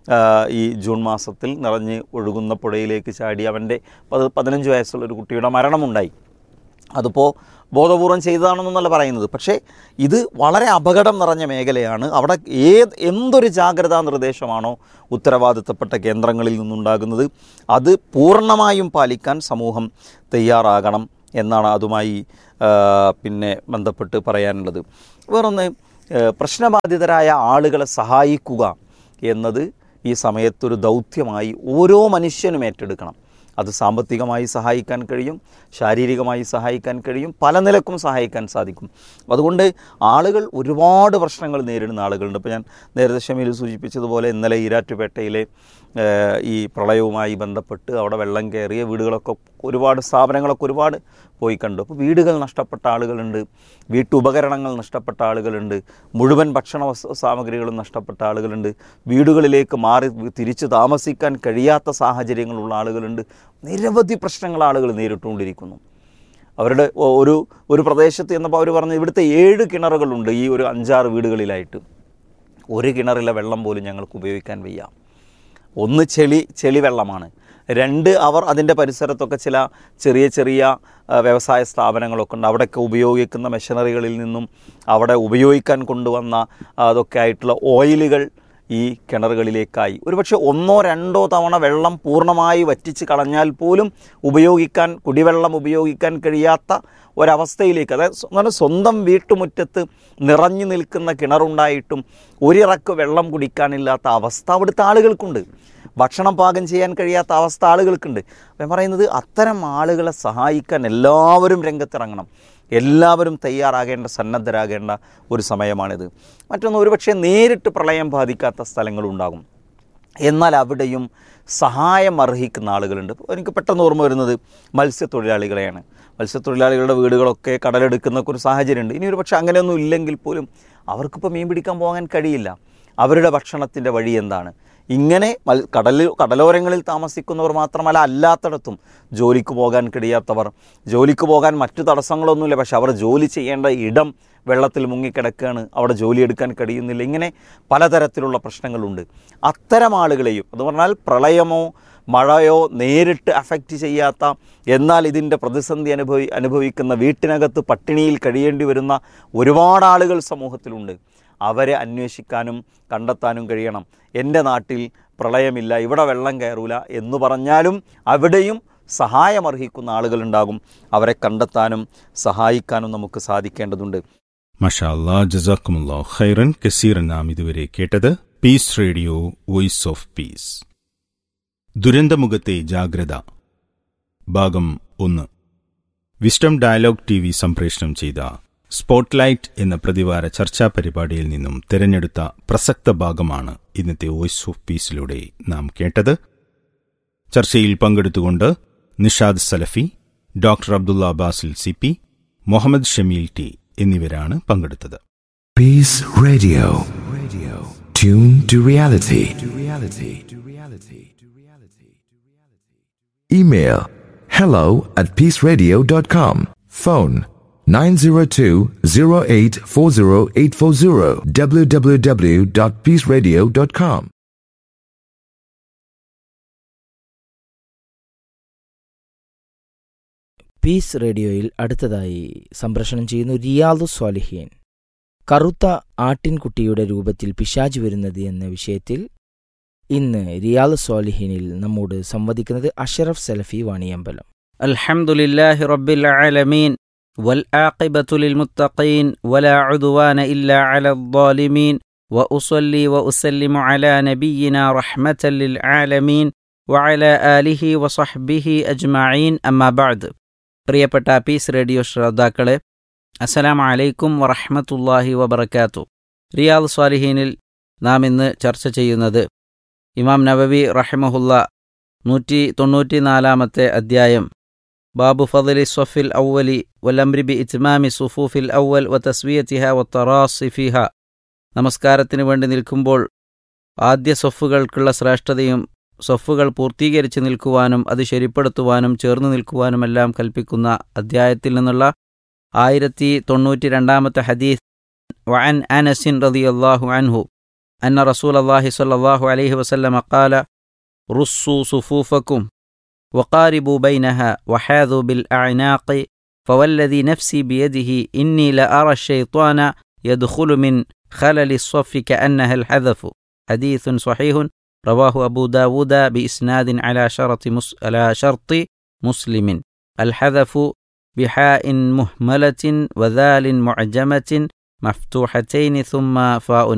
ഈ ജൂൺ മാസത്തിൽ നിറഞ്ഞ് ഒഴുകുന്ന പുഴയിലേക്ക് ചാടി അവൻ്റെ പത് പതിനഞ്ച് വയസ്സുള്ളൊരു കുട്ടിയുടെ മരണമുണ്ടായി. അതിപ്പോൾ ബോധപൂർവം ചെയ്തതാണെന്നല്ല പറയുന്നത്. പക്ഷേ ഇത് വളരെ അപകടം നിറഞ്ഞ മേഖലയാണ്. അവിടെ ഏത് എന്തൊരു ജാഗ്രതാ നിർദ്ദേശമാണോ ഉത്തരവാദിത്തപ്പെട്ട കേന്ദ്രങ്ങളിൽ നിന്നുണ്ടാകുന്നത് അത് പൂർണ്ണമായും പാലിക്കാൻ സമൂഹം തയ്യാറാകണം എന്നാണ് അതുമായി പിന്നെ ബന്ധപ്പെട്ട് പറയാനുള്ളത്. വേറൊന്ന്, പ്രശ്നബാധിതരായ ആളുകളെ സഹായിക്കുക എന്നത് ഈ സമയത്തൊരു ദൗത്യമായി ഓരോ മനുഷ്യനും ഏറ്റെടുക്കണം. അത് സാമ്പത്തികമായി സഹായിക്കാൻ കഴിയും, ശാരീരികമായി സഹായിക്കാൻ കഴിയും, പല നിലക്കും സഹായിക്കാൻ സാധിക്കും. അതുകൊണ്ട് ആളുകൾ ഒരുപാട് പ്രശ്നങ്ങൾ നേരിടുന്ന ആളുകളുണ്ട്. ഇപ്പോൾ ഞാൻ നേരത്തെ ഷമീൽ സൂചിപ്പിച്ചതുപോലെ ഇന്നലെ ഈരാറ്റുപേട്ടയിലെ ഈ പ്രളയവുമായി ബന്ധപ്പെട്ട് അവിടെ വെള്ളം കയറിയ വീടുകളൊക്കെ ഒരുപാട് സ്ഥാപനങ്ങളൊക്കെ ഒരുപാട് പോയി കണ്ടു. അപ്പോൾ വീടുകൾ നഷ്ടപ്പെട്ട ആളുകളുണ്ട്, വീട്ടുപകരണങ്ങൾ നഷ്ടപ്പെട്ട ആളുകളുണ്ട്, മുഴുവൻ ഭക്ഷണ സാമഗ്രികളും നഷ്ടപ്പെട്ട ആളുകളുണ്ട്, വീടുകളിലേക്ക് മാറി തിരിച്ച് താമസിക്കാൻ കഴിയാത്ത സാഹചര്യങ്ങളുള്ള ആളുകളുണ്ട്. നിരവധി പ്രശ്നങ്ങൾ ആളുകൾ നേരിട്ടുകൊണ്ടിരിക്കുന്നു. അവരുടെ ഒരു ഒരു പ്രദേശത്ത് എന്നപ്പോൾ അവർ പറഞ്ഞു ഇവിടുത്തെ ഏഴ് കിണറുകളുണ്ട് ഈ ഒരു അഞ്ചാറ് വീടുകളിലായിട്ട്. ഒരു കിണറിലെ വെള്ളം പോലും ഞങ്ങൾക്ക് ഉപയോഗിക്കാൻ വയ്യ. ഒന്ന് ചെളി ചെളി വെള്ളമാണ്. രണ്ട്, അവർ അതിൻ്റെ പരിസരത്തൊക്കെ ചില ചെറിയ ചെറിയ വ്യവസായ സ്ഥാപനങ്ങളൊക്കെ ഉണ്ട്. അവിടെയൊക്കെ ഉപയോഗിക്കുന്ന മെഷീനറികളിൽ നിന്നും അവിടെ ഉപയോഗിക്കാൻ കൊണ്ടുവന്ന അതൊക്കെ ആയിട്ടുള്ള ഓയിലുകൾ ഈ കിണറുകളിലേക്കായി. ഒരുപക്ഷെ ഒന്നോ രണ്ടോ തവണ വെള്ളം പൂർണ്ണമായി വറ്റിച്ച് കളഞ്ഞാൽ പോലും ഉപയോഗിക്കാൻ കുടിവെള്ളം ഉപയോഗിക്കാൻ കഴിയാത്ത ഒരവസ്ഥയിലേക്ക്, അതായത് സ്വന്തം വീട്ടുമുറ്റത്ത് നിറഞ്ഞു നിൽക്കുന്ന കിണറുണ്ടായിട്ടും ഒരിറക്ക് വെള്ളം കുടിക്കാനില്ലാത്ത അവസ്ഥ അവിടുത്തെ ആളുകൾക്കുണ്ട്. ഭക്ഷണം പാകം ചെയ്യാൻ കഴിയാത്ത അവസ്ഥ ആളുകൾക്കുണ്ട്. അപ്പം പറയുന്നത് അത്തരം ആളുകളെ സഹായിക്കാൻ എല്ലാവരും രംഗത്തിറങ്ങണം. എല്ലാവരും തയ്യാറാകേണ്ട, സന്നദ്ധരാകേണ്ട ഒരു സമയമാണിത്. മറ്റൊന്ന്, ഒരുപക്ഷെ നേരിട്ട് പ്രളയം ബാധിക്കാത്ത സ്ഥലങ്ങളുണ്ടാകും, എന്നാൽ അവിടെയും സഹായം അർഹിക്കുന്ന ആളുകളുണ്ട്. എനിക്ക് പെട്ടെന്ന് ഓർമ്മ വരുന്നത് മത്സ്യത്തൊഴിലാളികളെയാണ്. മത്സ്യത്തൊഴിലാളികളുടെ വീടുകളൊക്കെ കടലെടുക്കുന്ന ഒരു സാഹചര്യമുണ്ട്. ഇനി ഒരു പക്ഷേ അങ്ങനെയൊന്നും ഇല്ലെങ്കിൽ പോലും അവർക്കിപ്പോൾ മീൻ പിടിക്കാൻ പോകാൻ കഴിയില്ല. അവരുടെ ഭക്ഷണത്തിൻ്റെ വഴി എന്താണ്? ഇങ്ങനെ മൽ കടലിൽ കടലോരങ്ങളിൽ താമസിക്കുന്നവർ മാത്രമല്ല, അല്ലാത്തിടത്തും ജോലിക്ക് പോകാൻ കഴിയാത്തവർ, ജോലിക്ക് പോകാൻ മറ്റു തടസ്സങ്ങളൊന്നുമില്ല, പക്ഷെ അവർ ജോലി ചെയ്യേണ്ട ഇടം വെള്ളത്തിൽ മുങ്ങിക്കിടക്കുകയാണ്, അവിടെ ജോലിയെടുക്കാൻ കഴിയുന്നില്ല. ഇങ്ങനെ പലതരത്തിലുള്ള പ്രശ്നങ്ങളുണ്ട്. അത്തരം ആളുകളെയും, എന്ന് പറഞ്ഞാൽ പ്രളയമോ മഴയോ നേരിട്ട് അഫക്റ്റ് ചെയ്യാത്ത, എന്നാൽ ഇതിൻ്റെ പ്രതിസന്ധി അനുഭവി അനുഭവിക്കുന്ന വീട്ടിനകത്ത് പട്ടിണിയിൽ കഴിയേണ്ടി വരുന്ന ഒരുപാട് ആളുകൾ സമൂഹത്തിലുണ്ട്. അവരെ അന്വേഷിക്കാനും കണ്ടെത്താനും കഴിയണം. എൻ്റെ നാട്ടിൽ പ്രളയമില്ല, ഇവിടെ വെള്ളം കയറൂല എന്ന് പറഞ്ഞാലും അവിടെയും സഹായമർഹിക്കുന്ന ആളുകളുണ്ടാകും. അവരെ കണ്ടെത്താനും സഹായിക്കാനും നമുക്ക് സാധിക്കേണ്ടതുണ്ട്. മഷാ അല്ലാ, ജസാക്കുമുല്ലാഹു ഖൈറൻ കസീറൻ. നാം ഇതുവരെ കേട്ടത് piece radio voice of peace. ദുരന്തമുഖത്തെ ജാഗ്രത, ഭാഗം ഒന്ന്. വിസ്ഡം ഡയലോഗ് ടി വി സംപ്രേഷണം ചെയ്ത സ്പോട്ട്ലൈറ്റ് എന്ന പ്രതിവാര ചർച്ചാ പരിപാടിയിൽ നിന്നും തിരഞ്ഞെടുത്ത പ്രസക്ത ഭാഗമാണ് ഇന്നത്തെ വോയിസ് ഓഫ് പീസിലൂടെ നാം കേട്ടത്. ചർച്ചയിൽ പങ്കെടുത്തുകൊണ്ട് നിഷാദ് സലഫി, doctor Abdulla Basil C P, Muhammad Shameel T എന്നിവരാണ് പങ്കെടുത്തത്. Peace Radio. Tune to reality. Email hello at peaceradio dot com. Phone nine zero two zero eight four zero eight four zero. w w w dot peace radio dot com. Piece റേഡിയോയിൽ അടുത്തതായി സംപ്രേഷണം ചെയ്യുന്നു റിയാദു സ്വാലിഹീൻ, കറുത്ത ആട്ടിൻകുട്ടിയുടെ രൂപത്തിൽ പിശാച് വരുന്നത് എന്ന വിഷയത്തിൽ ഇന്ന് റിയാദു സ്വാലിഹീനിൽ നമ്മോട് സംവദിക്കുന്നത് അഷറഫ് സലഫി വാണിയമ്പലം. അൽഹംദുലില്ലാഹി റബ്ബിൽ ആലമീൻ വൽആഖിബത്തു ലിൽമുത്തഖീൻ വലാ ഉദ്വാന ഇല്ലാ അലൽ ളാലിമീൻ വഉസല്ലി വഉസല്ലിമു അലാ നബിയിനാ റഹ്മത്തൽ ലിൽ ആലമീൻ വഅലാ ആലിഹി വസഹ്ബിഹി അജ്മഈൻ. അമ്മാ ബഅദ്. പ്രിയപ്പെട്ട പീസ് റേഡിയോ ശ്രോതാക്കളെ, അസ്സലാമു അലൈക്കും വറഹ്മത്തുള്ളാഹി വബറകാതുഹു. റിയാദ് സ്വാലിഹീനിൽ നാം ഇന്ന് ചർച്ച ചെയ്യുന്നത് ഇമാം നവവി റഹിമഹുല്ല നൂറ്റി തൊണ്ണൂറ്റി നാലാമത്തെ അധ്യായം ബാബു ഫദ്ലി സ്വഫിൽ ഔവലി വലംരി ബി ഇത്മാമി സുഫൂഫിൽ ഔവൽ വ തസ്വിയതിഹ വ തറാസി ഫിഹ. നമസ്കാരത്തിന് വേണ്ടി നിൽക്കുമ്പോൾ ആദ്യ സ്വഫുകൾക്കുള്ള ശ്രേഷ്ഠതയും സ്വഫുകൾ പൂർത്തീകരിച്ച് നിൽക്കുവാനും അത് ശരിപ്പെടുത്തുവാനും ചേർന്ന് നിൽക്കുവാനുമെല്ലാം കൽപ്പിക്കുന്ന അധ്യായത്തിൽ നിന്നുള്ള ആയിരത്തി തൊണ്ണൂറ്റി രണ്ടാമത്തെ ഹദീസ്. വഅൻ അനസിൻ റളിയല്ലാഹു അൻഹു അന്ന റസൂലല്ലാഹി സ്വല്ലല്ലാഹു അലൈഹി വസല്ലമ ഖാല റുസ്സു സുഫൂഫക്കും വഖാരിബു ബൈനഹ വഹാദു ബിൽ അഅനാഖി فوالذي نفسي بيده إني لأرى الشيطان يدخل من خلل الصف كأنها الحذف. حديث صحيح رواه أبو داود بإسناد على شرط مس... على شرط مسلم. الحذف بحاء مهملة وذال معجمة مفتوحتين ثم فاء